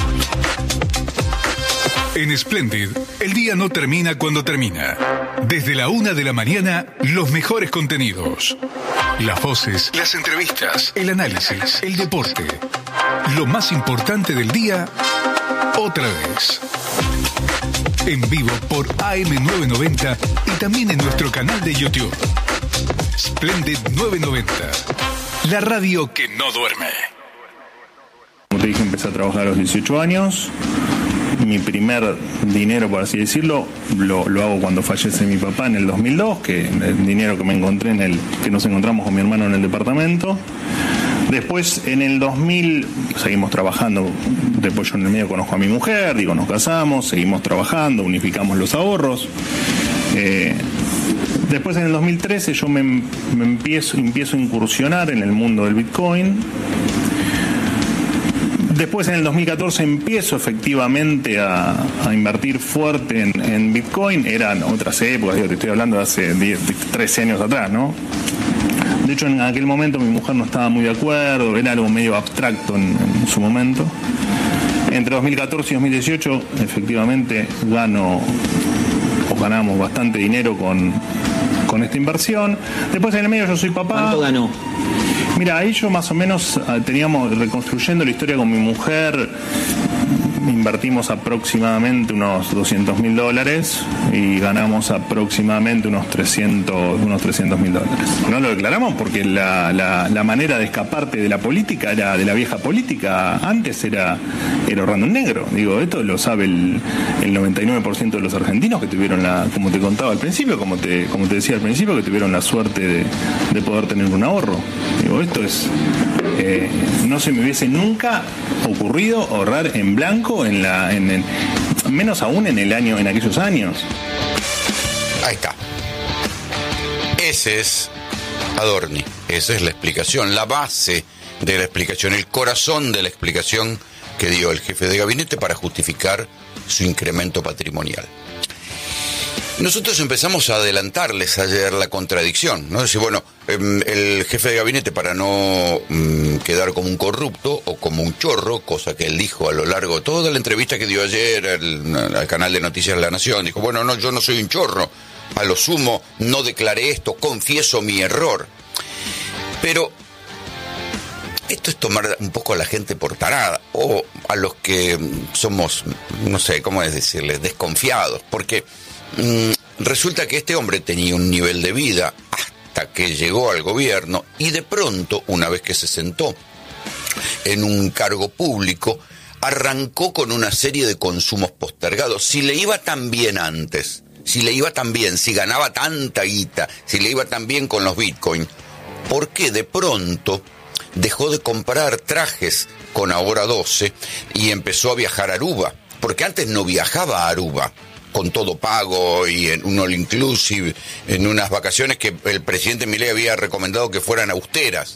En Splendid, el día no termina cuando termina. Desde la 1 de la mañana, los mejores contenidos. Las voces, las entrevistas, el análisis, el deporte. Lo más importante del día, otra vez. En vivo por AM990 y también en nuestro canal de YouTube. Splendid 990. La radio que no duerme. Como te dije, empecé a trabajar a los 18 años. Mi primer dinero, por así decirlo, lo hago cuando fallece mi papá en el 2002, que el dinero que me encontré que nos encontramos con mi hermano en el departamento. Después, en el 2000, seguimos trabajando. Después yo en el medio conozco a mi mujer, nos casamos, seguimos trabajando, unificamos los ahorros. Después, en el 2013, yo me empiezo a incursionar en el mundo del Bitcoin. Después, en el 2014, empiezo efectivamente a invertir fuerte en Bitcoin. Eran otras épocas, te estoy hablando de hace 13 años atrás, ¿no? De hecho, en aquel momento mi mujer no estaba muy de acuerdo, era algo medio abstracto en su momento. Entre 2014 y 2018, efectivamente, ganamos bastante dinero con esta inversión. Después, en el medio, yo soy papá. ¿Cuánto ganó? Mira, ahí yo más o menos teníamos, reconstruyendo la historia con mi mujer, invertimos aproximadamente unos $200.000 y ganamos aproximadamente unos $300.000. No lo declaramos porque la manera de escaparte de la política, de la vieja política, antes era ahorrando en negro. Esto lo sabe el 99% de los argentinos que tuvieron como te contaba al principio, como te decía al principio, que tuvieron la suerte de poder tener un ahorro. Esto es... no se me hubiese nunca ocurrido ahorrar en blanco menos aún en aquellos años. Ahí está. Ese es Adorni, esa es la explicación, la base de la explicación, el corazón de la explicación que dio el jefe de gabinete para justificar su incremento patrimonial. Nosotros empezamos a adelantarles ayer la contradicción, ¿no? Decir, bueno, el jefe de gabinete, para no quedar como un corrupto o como un chorro, cosa que él dijo a lo largo de toda la entrevista que dio ayer al canal de Noticias de la Nación, dijo, bueno, no, yo no soy un chorro, a lo sumo no declaré esto, confieso mi error. Pero esto es tomar un poco a la gente por tarada, o a los que somos, no sé cómo es decirles, desconfiados, porque... resulta que este hombre tenía un nivel de vida hasta que llegó al gobierno y de pronto, una vez que se sentó en un cargo público, arrancó con una serie de consumos postergados. Si le iba tan bien antes, si ganaba tanta guita, si le iba tan bien con los Bitcoin, ¿por qué de pronto dejó de comprar trajes con Ahora 12 y empezó a viajar a Aruba? Porque antes no viajaba a Aruba con todo pago y en un all inclusive, en unas vacaciones que el presidente Milei había recomendado que fueran austeras.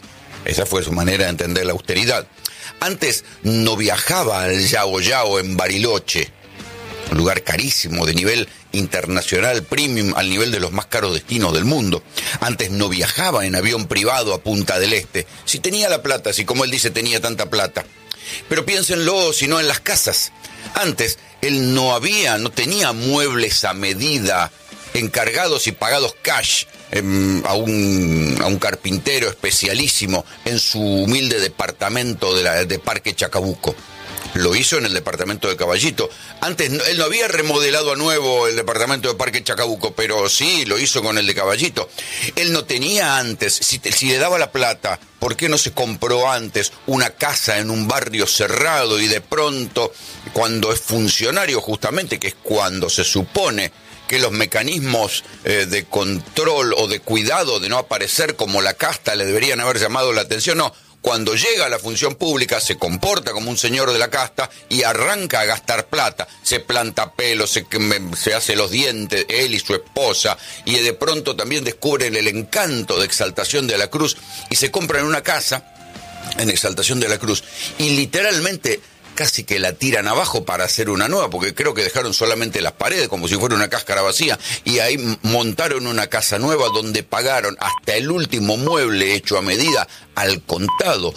Esa fue su manera de entender la austeridad. Antes no viajaba al Yao Yao en Bariloche, un lugar carísimo, de nivel internacional, premium, al nivel de los más caros destinos del mundo. Antes no viajaba en avión privado a Punta del Este. Si tenía la plata, si como él dice tenía tanta plata. Pero piénsenlo, si no en las casas. Antes él no tenía muebles a medida, encargados y pagados cash a un carpintero especialísimo en su humilde departamento de Parque Chacabuco. Lo hizo en el departamento de Caballito. Antes él no había remodelado a nuevo el departamento de Parque Chacabuco, pero sí, lo hizo con el de Caballito. Él no tenía antes, si le daba la plata, ¿por qué no se compró antes una casa en un barrio cerrado y de pronto, cuando es funcionario justamente, que es cuando se supone que los mecanismos de control o de cuidado de no aparecer como la casta le deberían haber llamado la atención? No. Cuando llega a la función pública se comporta como un señor de la casta y arranca a gastar plata. Se planta pelo, se hace los dientes, él y su esposa, y de pronto también descubren el encanto de Exaltación de la Cruz y se compran una casa en Exaltación de la Cruz y literalmente casi que la tiran abajo para hacer una nueva, porque creo que dejaron solamente las paredes como si fuera una cáscara vacía, y ahí montaron una casa nueva donde pagaron hasta el último mueble hecho a medida al contado,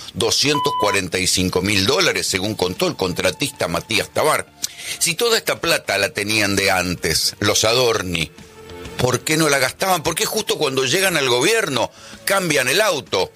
$245.000, según contó el contratista Matías Tabar. Si toda esta plata la tenían de antes, los Adorni, ¿por qué no la gastaban? ¿Por qué justo cuando llegan al gobierno cambian el auto?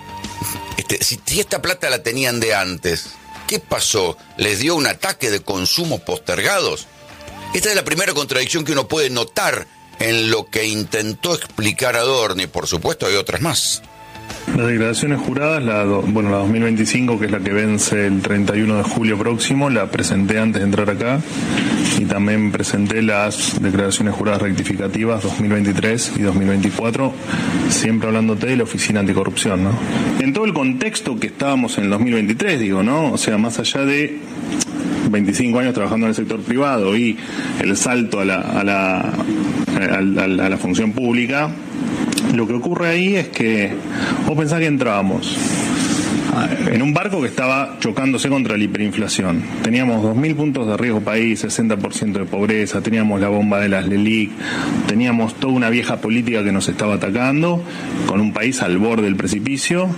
Si esta plata la tenían de antes, ¿qué pasó? ¿Les dio un ataque de consumos postergados? Esta es la primera contradicción que uno puede notar en lo que intentó explicar Adorni. Por supuesto, hay otras más. Las declaraciones juradas, la 2025, que es la que vence el 31 de julio próximo, la presenté antes de entrar acá, y también presenté las declaraciones juradas rectificativas 2023 y 2024, siempre hablándote de la Oficina Anticorrupción, ¿no? En todo el contexto que estábamos en el 2023, digo, ¿no? O sea, más allá de 25 años trabajando en el sector privado y el salto a la función pública, lo que ocurre ahí es que vos pensás que entrábamos en un barco que estaba chocándose contra la hiperinflación. Teníamos 2.000 puntos de riesgo país, 60% de pobreza, teníamos la bomba de las LELIC, teníamos toda una vieja política que nos estaba atacando, con un país al borde del precipicio.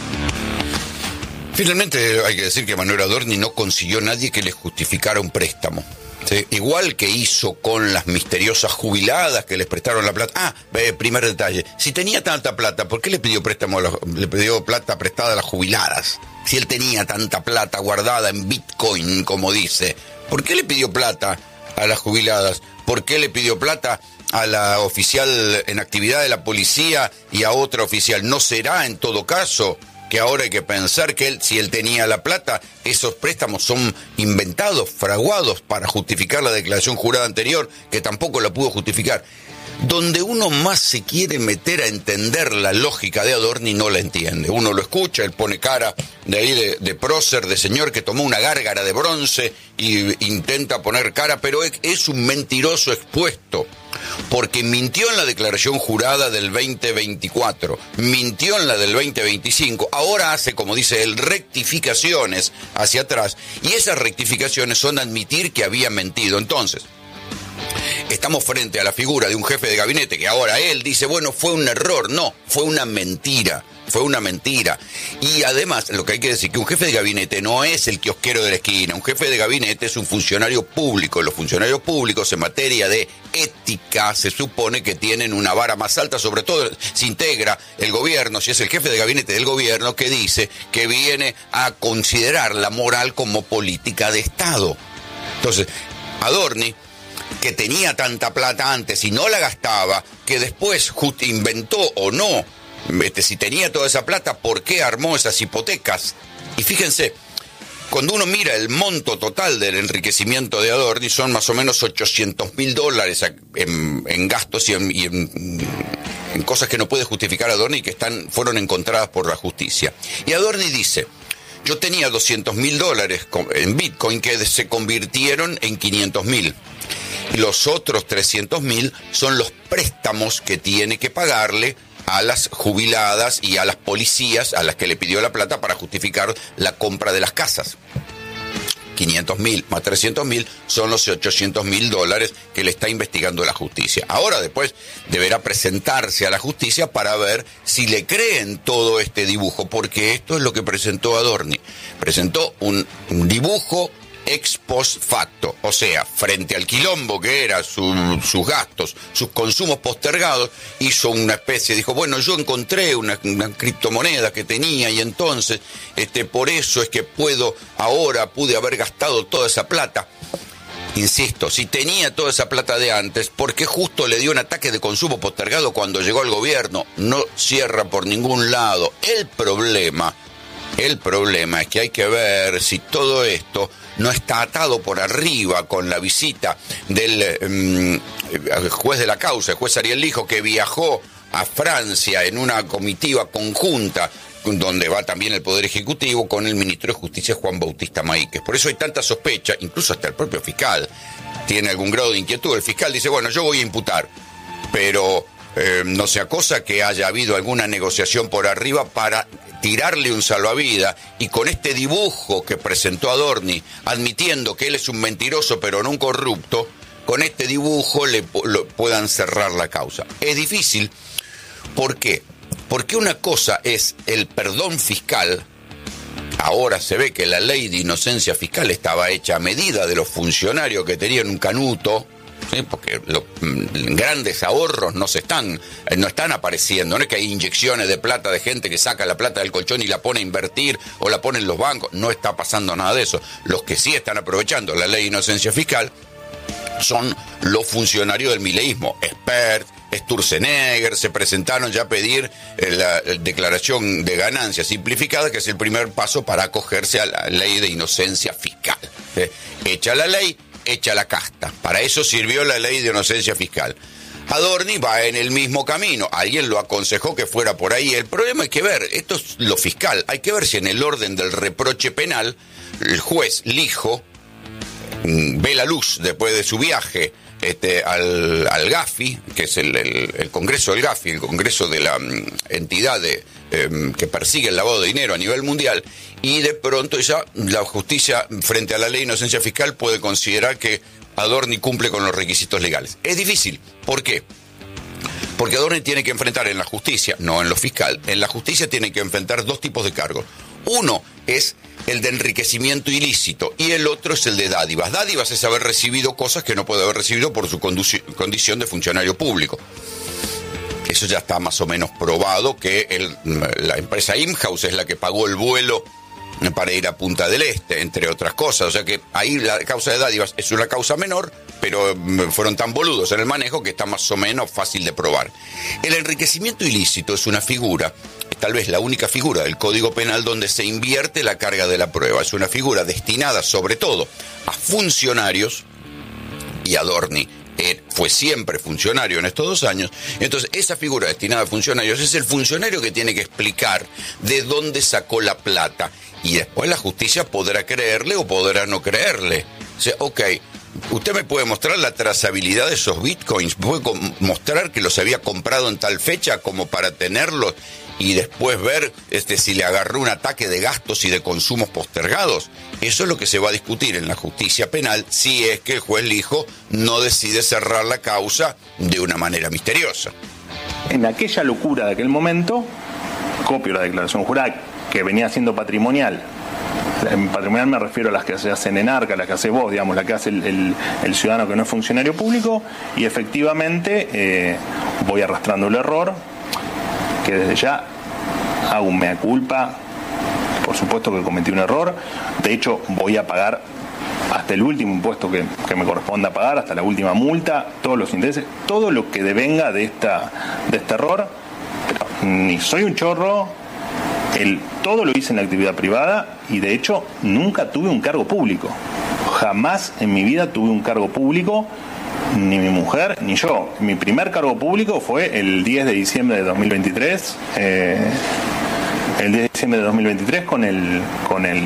Finalmente hay que decir que Manuel Adorni no consiguió nadie que le justificara un préstamo. Sí, igual que hizo con las misteriosas jubiladas que les prestaron la plata. Primer detalle, si tenía tanta plata, ¿por qué le pidió plata prestada a las jubiladas? Si él tenía tanta plata guardada en Bitcoin, como dice, ¿por qué le pidió plata a las jubiladas? ¿Por qué le pidió plata a la oficial en actividad de la policía y a otra oficial? ¿No será en todo caso que ahora hay que pensar que si él tenía la plata, esos préstamos son inventados, fraguados para justificar la declaración jurada anterior, que tampoco la pudo justificar? Donde uno más se quiere meter a entender la lógica de Adorni, no la entiende. Uno lo escucha, él pone cara de ahí de prócer, de señor que tomó una gárgara de bronce y intenta poner cara, pero es un mentiroso expuesto, porque mintió en la declaración jurada del 2024, mintió en la del 2025, ahora hace, como dice él, rectificaciones hacia atrás, y esas rectificaciones son admitir que había mentido. Entonces, estamos frente a la figura de un jefe de gabinete que ahora él dice, bueno, fue un error. No, fue una mentira. Fue una mentira. Y además, lo que hay que decir, que un jefe de gabinete no es el kiosquero de la esquina. Un jefe de gabinete es un funcionario público. Los funcionarios públicos en materia de ética se supone que tienen una vara más alta, sobre todo si integra el gobierno, si es el jefe de gabinete del gobierno, que dice que viene a considerar la moral como política de Estado. Entonces, Adorni, que tenía tanta plata antes y no la gastaba, que después inventó o no, si tenía toda esa plata, ¿por qué armó esas hipotecas? Y fíjense, cuando uno mira el monto total del enriquecimiento de Adorni, son más o menos $800.000 en gastos y en cosas que no puede justificar Adorni y que fueron encontradas por la justicia. Y Adorni dice, yo tenía $200.000 en Bitcoin que se convirtieron en 500.000. Y los otros 300.000 son los préstamos que tiene que pagarle a las jubiladas y a las policías a las que le pidió la plata para justificar la compra de las casas. 500.000 más 300.000 son los $800.000 que le está investigando la justicia. Ahora después deberá presentarse a la justicia para ver si le creen todo este dibujo, porque esto es lo que presentó Adorni. Presentó un dibujo ex post facto, o sea, frente al quilombo que era sus gastos, sus consumos postergados, hizo una especie, dijo, bueno, yo encontré una criptomoneda que tenía y entonces, por eso es que pude haber gastado toda esa plata. Insisto, si tenía toda esa plata de antes, ¿por qué justo le dio un ataque de consumo postergado cuando llegó al gobierno? No cierra por ningún lado. El problema es que hay que ver si todo esto no está atado por arriba con la visita del juez de la causa, el juez Ariel Lijo, que viajó a Francia en una comitiva conjunta donde va también el Poder Ejecutivo con el ministro de Justicia Juan Bautista Maíquez. Por eso hay tanta sospecha, incluso hasta el propio fiscal tiene algún grado de inquietud. El fiscal dice, bueno, yo voy a imputar, pero no sea cosa que haya habido alguna negociación por arriba para tirarle un salvavidas, y con este dibujo que presentó Adorni, admitiendo que él es un mentiroso pero no un corrupto, con este dibujo puedan cerrar la causa. Es difícil. ¿Por qué? Porque una cosa es el perdón fiscal. Ahora se ve que la ley de inocencia fiscal estaba hecha a medida de los funcionarios que tenían un canuto, ¿sí? Porque los grandes ahorros no están apareciendo. No es que hay inyecciones de plata de gente que saca la plata del colchón y la pone a invertir o la pone en los bancos. No está pasando nada de eso. Los que sí están aprovechando la ley de inocencia fiscal son los funcionarios del mileísmo. Expert, Sturzenegger, se presentaron ya a pedir la declaración de ganancias simplificada, que es el primer paso para acogerse a la ley de inocencia fiscal. Hecha la ley, hecha la casta. Para eso sirvió la ley de inocencia fiscal. Adorni va en el mismo camino. Alguien lo aconsejó que fuera por ahí. El problema hay que ver, esto es lo fiscal, hay que ver si en el orden del reproche penal el juez Lijo ve la luz después de su viaje al GAFI, que es el Congreso del GAFI, el Congreso de la entidad que persigue el lavado de dinero a nivel mundial, y de pronto ya la justicia, frente a la ley de inocencia fiscal, puede considerar que Adorni cumple con los requisitos legales. Es difícil. ¿Por qué? Porque Adorni tiene que enfrentar en la justicia, no en lo fiscal, en la justicia tiene que enfrentar dos tipos de cargos. Uno es el de enriquecimiento ilícito y el otro es el de dádivas. Dádivas es haber recibido cosas que no puede haber recibido por su condición de funcionario público. Eso ya está más o menos probado, que la empresa Imhouse es la que pagó el vuelo para ir a Punta del Este, entre otras cosas. O sea que ahí la causa de dádivas es una causa menor, pero fueron tan boludos en el manejo que está más o menos fácil de probar. El enriquecimiento ilícito es una figura, tal vez la única figura del Código Penal donde se invierte la carga de la prueba. Es una figura destinada sobre todo a funcionarios, y Adorni fue siempre funcionario en estos 2 años. Entonces esa figura destinada a funcionarios es el funcionario que tiene que explicar de dónde sacó la plata, y después la justicia podrá creerle o podrá no creerle. O sea, ok, usted me puede mostrar la trazabilidad de esos bitcoins, puede mostrar que los había comprado en tal fecha como para tenerlos y después ver si le agarró un ataque de gastos y de consumos postergados. Eso es lo que se va a discutir en la justicia penal si es que el juez Lijo no decide cerrar la causa de una manera misteriosa. En aquella locura de aquel momento, copio la declaración jurada que venía siendo patrimonial. En patrimonial me refiero a las que se hacen en ARCA, las que hace vos, digamos, la que hace el ciudadano que no es funcionario público, y efectivamente voy arrastrando el error, que desde ya hago un mea culpa. Por supuesto que cometí un error. De hecho, voy a pagar hasta el último impuesto que me corresponda pagar, hasta la última multa, todos los intereses, todo lo que devenga de este error. Pero ni soy un chorro, todo lo hice en la actividad privada, y de hecho nunca tuve un cargo público. Jamás en mi vida tuve un cargo público, ni mi mujer ni yo. Mi primer cargo público fue el 10 de diciembre de 2023. El 10 de diciembre de 2023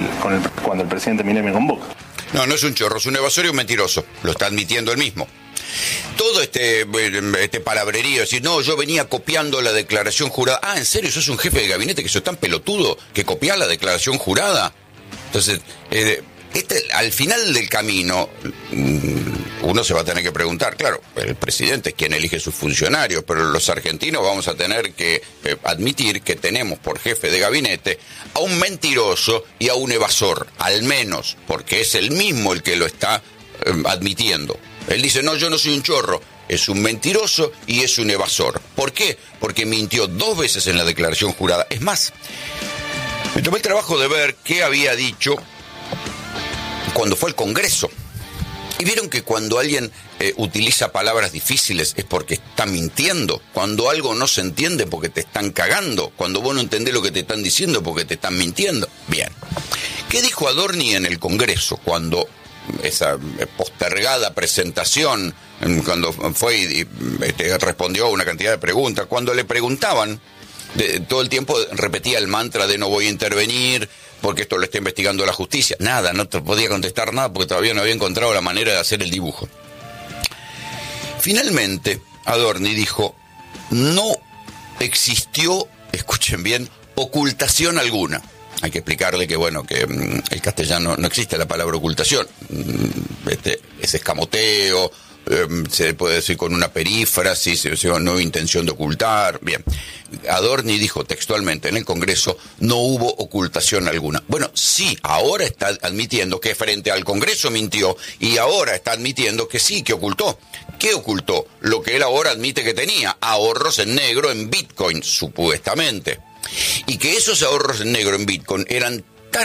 cuando el presidente Milei me convoca. No es un chorro, es un evasor y un mentiroso. Lo está admitiendo él mismo. Todo este palabrerío, decir, no, yo venía copiando la declaración jurada. Ah, ¿en serio? ¿Sos un jefe de gabinete que sos tan pelotudo que copiás la declaración jurada? Entonces, al final del camino, uno se va a tener que preguntar, claro, el presidente es quien elige sus funcionarios, pero los argentinos vamos a tener que admitir que tenemos por jefe de gabinete a un mentiroso y a un evasor, al menos, porque es el mismo el que lo está admitiendo. Él dice, no, yo no soy un chorro, es un mentiroso y es un evasor. ¿Por qué? Porque mintió 2 veces en la declaración jurada. Es más, me tomé el trabajo de ver qué había dicho cuando fue al Congreso. Y vieron que cuando alguien utiliza palabras difíciles es porque está mintiendo. Cuando algo no se entiende porque te están cagando. Cuando vos no entendés lo que te están diciendo porque te están mintiendo. Bien. ¿Qué dijo Adorni en el Congreso cuando esa postergada presentación, cuando fue y respondió a una cantidad de preguntas? Cuando le preguntaban, todo el tiempo repetía el mantra de no voy a intervenir porque esto lo está investigando la justicia. Nada, no te podía contestar nada porque todavía no había encontrado la manera de hacer el dibujo. Finalmente, Adorni dijo, no existió, escuchen bien, ocultación alguna. Hay que explicarle que, bueno, que el castellano no existe la palabra ocultación. Es escamoteo, se puede decir con una perífrasis, no hubo intención de ocultar. Bien, Adorni dijo textualmente en el Congreso, no hubo ocultación alguna. Bueno, sí, ahora está admitiendo que frente al Congreso mintió y ahora está admitiendo que sí, que ocultó. ¿Qué ocultó? Lo que él ahora admite que tenía, ahorros en negro en Bitcoin, supuestamente. Y que esos ahorros en negro en Bitcoin eran tan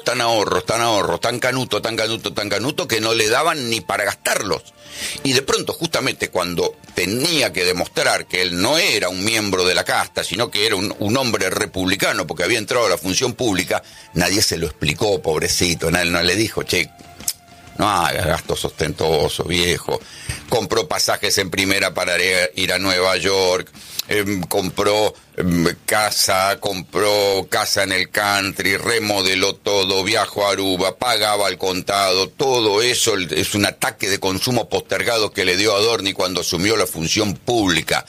canuto, que no le daban ni para gastarlos. Y de pronto, justamente cuando tenía que demostrar que él no era un miembro de la casta, sino que era un hombre republicano, porque había entrado a la función pública, nadie se lo explicó, pobrecito, nadie no le dijo, che, no hagas gastos ostentosos, viejo. Compró pasajes en primera para ir a Nueva York, compró casa en el country, remodeló todo, viajó a Aruba, pagaba al contado, todo eso es un ataque de consumo postergado que le dio a Adorni cuando asumió la función pública.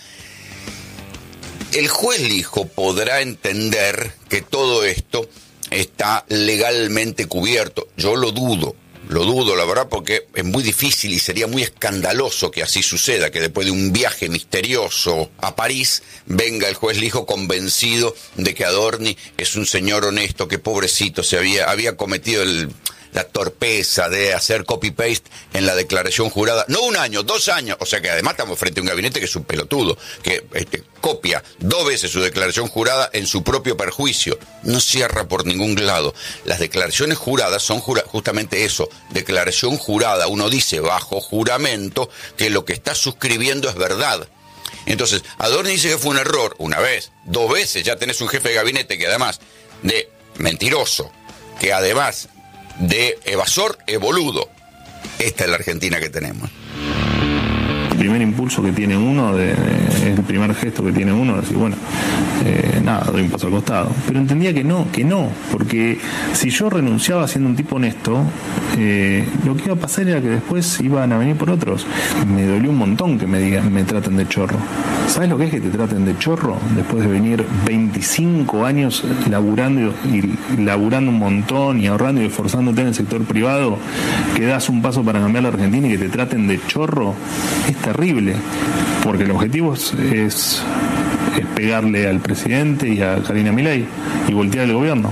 El juez Lijo podrá entender que todo esto está legalmente cubierto. Yo lo dudo, la verdad, porque es muy difícil y sería muy escandaloso que así suceda, que después de un viaje misterioso a París venga el juez Lijo convencido de que Adorni es un señor honesto, que pobrecito había cometido la torpeza de hacer copy-paste en la declaración jurada, no 1 año, 2 años, o sea que además estamos frente a un gabinete que es un pelotudo, que copia 2 veces su declaración jurada en su propio perjuicio, no cierra por ningún lado. Las declaraciones juradas son justamente eso, declaración jurada, uno dice bajo juramento que lo que está suscribiendo es verdad. Entonces, Adorni dice que fue un error, 1 vez, 2 veces, ya tenés un jefe de gabinete que además de mentiroso, que además de evasor, es boludo. Esta es la Argentina que tenemos. El primer impulso que tiene uno, el primer gesto que tiene uno, es decir, bueno, nada, doy un paso al costado. Pero entendía que no, porque si yo renunciaba siendo un tipo honesto, lo que iba a pasar era que después iban a venir por otros. Me dolió un montón que me traten de chorro. ¿Sabes lo que es que te traten de chorro? Después de venir 25 años laburando un montón y ahorrando y esforzándote en el sector privado, que das un paso para cambiar la Argentina y que te traten de chorro, es terrible, porque el objetivo es pegarle al presidente y a Karina Milei y voltear el gobierno.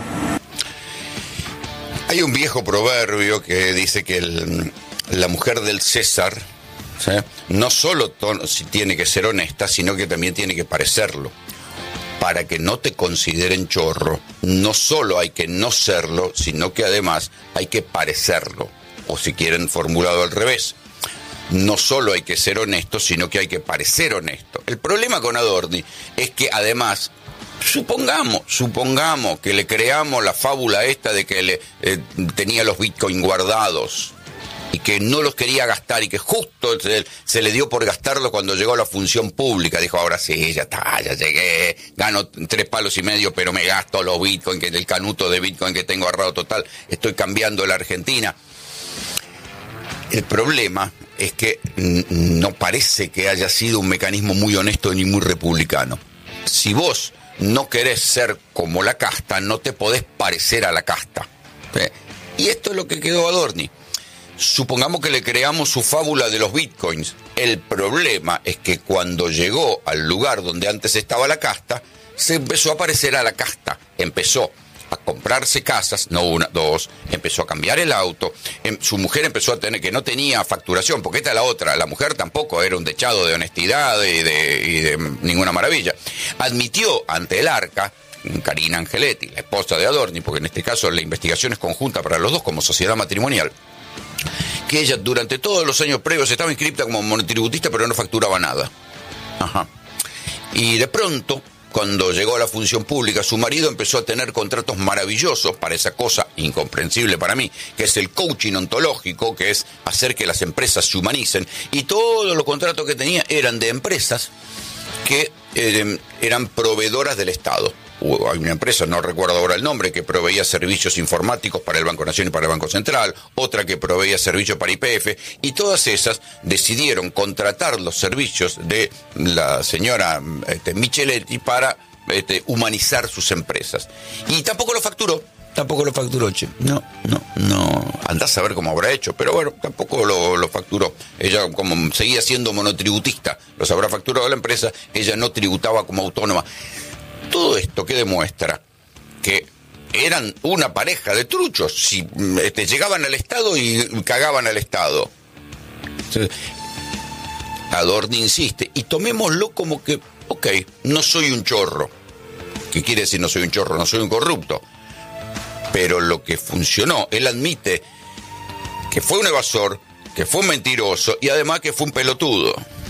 Hay un viejo proverbio que dice que la mujer del César, ¿sí?, no solo tiene que ser honesta, sino que también tiene que parecerlo. Para que no te consideren chorro, no solo hay que no serlo, sino que además hay que parecerlo. O si quieren formulado al revés, no solo hay que ser honesto, sino que hay que parecer honesto. El problema con Adorni es que además, supongamos que le creamos la fábula esta de que tenía los bitcoins guardados y que no los quería gastar y que justo se le dio por gastarlo cuando llegó a la función pública. Dijo, ahora sí, ya está, ya llegué, gano 3,5 palos, pero me gasto los bitcoins, el canuto de bitcoin que tengo ahorrado total, estoy cambiando la Argentina. El problema es que no parece que haya sido un mecanismo muy honesto ni muy republicano. Si vos no querés ser como la casta, no te podés parecer a la casta. Y esto es lo que quedó Adorni. Supongamos que le creamos su fábula de los bitcoins. El problema es que cuando llegó al lugar donde antes estaba la casta, se empezó a parecer a la casta. Empezó a comprarse casas, no una, dos, empezó a cambiar el auto, su mujer empezó a tener, que no tenía facturación, porque esta es la otra, la mujer tampoco era un dechado de honestidad y de ninguna maravilla. Admitió ante el Arca, Karina Angeletti, la esposa de Adorni, porque en este caso la investigación es conjunta para los dos como sociedad matrimonial, que ella durante todos los años previos estaba inscripta como monotributista pero no facturaba nada. Ajá. Y de pronto, cuando llegó a la función pública, su marido empezó a tener contratos maravillosos para esa cosa incomprensible para mí, que es el coaching ontológico, que es hacer que las empresas se humanicen, y todos los contratos que tenía eran de empresas que eran proveedoras del Estado. Hay una empresa, no recuerdo ahora el nombre, que proveía servicios informáticos para el Banco Nación y para el Banco Central, otra que proveía servicios para YPF, y todas esas decidieron contratar los servicios de la señora Micheletti para humanizar sus empresas. Y tampoco lo facturó, che. No. Andás a ver cómo habrá hecho, pero bueno, tampoco lo facturó. Ella, como seguía siendo monotributista, los habrá facturado la empresa, ella no tributaba como autónoma. Todo esto que demuestra que eran una pareja de truchos, si llegaban al Estado y cagaban al Estado. Adorni insiste, y tomémoslo como que, ok, no soy un chorro. ¿Qué quiere decir no soy un chorro? No soy un corrupto. Pero lo que funcionó, él admite que fue un evasor, que fue un mentiroso y además que fue un pelotudo.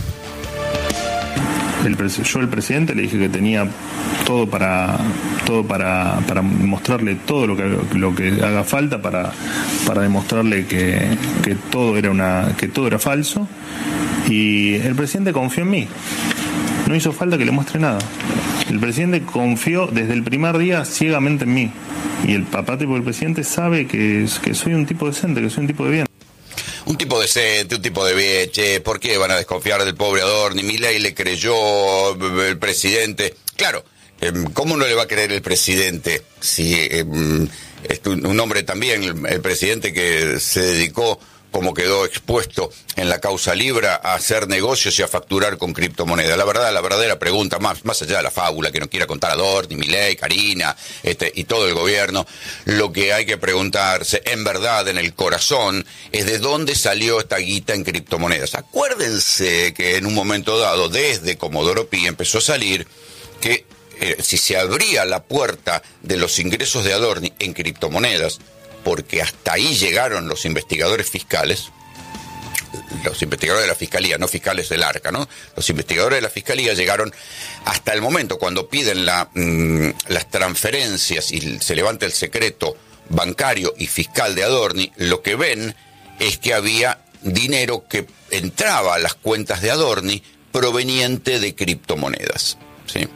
Yo al presidente le dije que tenía todo para mostrarle todo lo que haga falta para demostrarle que todo era falso, y el presidente confió en mí. No hizo falta que le muestre nada. El presidente confió desde el primer día ciegamente en mí, y el papá tipo del presidente sabe que soy un tipo decente, que soy un tipo de bien. Un tipo decente, un tipo de bien, che, ¿por qué van a desconfiar del pobre Adorni? Milei le creyó, el presidente. Claro, ¿cómo no le va a creer el presidente si es un hombre también, el presidente que se dedicó, como quedó expuesto en la causa Libra, a hacer negocios y a facturar con criptomonedas? La verdadera pregunta, más allá de la fábula que nos quiera contar Adorni, Milei, Karina, y todo el gobierno, lo que hay que preguntarse, en verdad, en el corazón, es de dónde salió esta guita en criptomonedas. Acuérdense que en un momento dado, desde Comodoro Pi, empezó a salir que si se abría la puerta de los ingresos de Adorni en criptomonedas, porque hasta ahí llegaron los investigadores fiscales, los investigadores de la Fiscalía, no fiscales del Arca, ¿no? Los investigadores de la Fiscalía llegaron hasta el momento cuando piden las transferencias y se levanta el secreto bancario y fiscal de Adorni, lo que ven es que había dinero que entraba a las cuentas de Adorni proveniente de criptomonedas, ¿sí?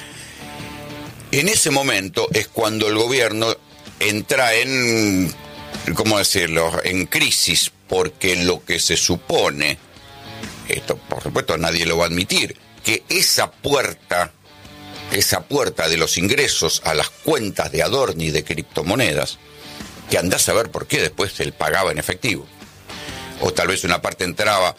En ese momento es cuando el gobierno entra en, ¿cómo decirlo?, en crisis, porque lo que se supone, esto por supuesto nadie lo va a admitir, que esa puerta de los ingresos a las cuentas de Adorni de criptomonedas, que andás a ver por qué después él pagaba en efectivo, o tal vez una parte entraba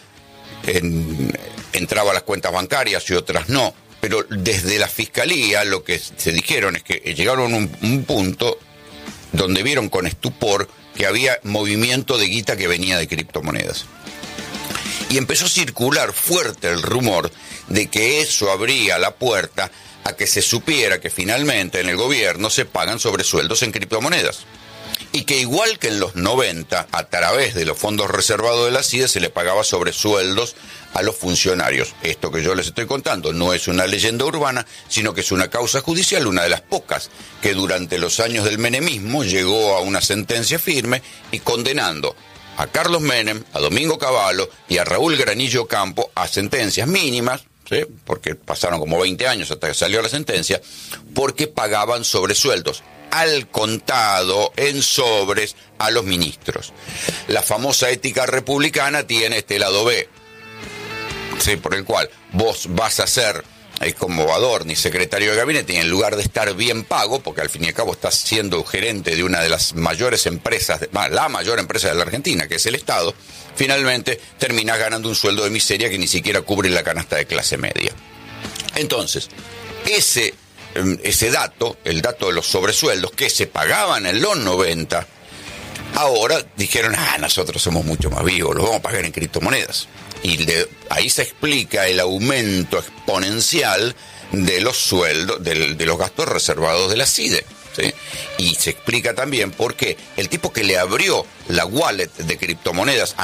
a las cuentas bancarias y otras no, pero desde la Fiscalía lo que se dijeron es que llegaron a un punto donde vieron con estupor que había movimiento de guita que venía de criptomonedas. Y empezó a circular fuerte el rumor de que eso abría la puerta a que se supiera que finalmente en el gobierno se pagan sobresueldos en criptomonedas. Y que igual que en los 90, a través de los fondos reservados de la CIDE se le pagaba sobresueldos a los funcionarios. Esto que yo les estoy contando no es una leyenda urbana, sino que es una causa judicial, una de las pocas que durante los años del menemismo llegó a una sentencia firme y condenando a Carlos Menem, a Domingo Cavallo y a Raúl Granillo Campo a sentencias mínimas, ¿sí? Porque pasaron como 20 años hasta que salió la sentencia, porque pagaban sobresueldos al contado, en sobres, a los ministros. La famosa ética republicana tiene este lado B, ¿sí? Por el cual vos vas a ser como Adorni, secretario de gabinete, y en lugar de estar bien pago, porque al fin y al cabo estás siendo gerente de una de las mayores empresas, la mayor empresa de la Argentina, que es el Estado, finalmente terminás ganando un sueldo de miseria que ni siquiera cubre la canasta de clase media. Entonces, ese dato, el dato de los sobresueldos que se pagaban en los 90, ahora dijeron, nosotros somos mucho más vivos, los vamos a pagar en criptomonedas. Y ahí se explica el aumento exponencial de los sueldos, de los gastos reservados de la CIDE, ¿sí? Y se explica también por qué el tipo que le abrió la wallet de criptomonedas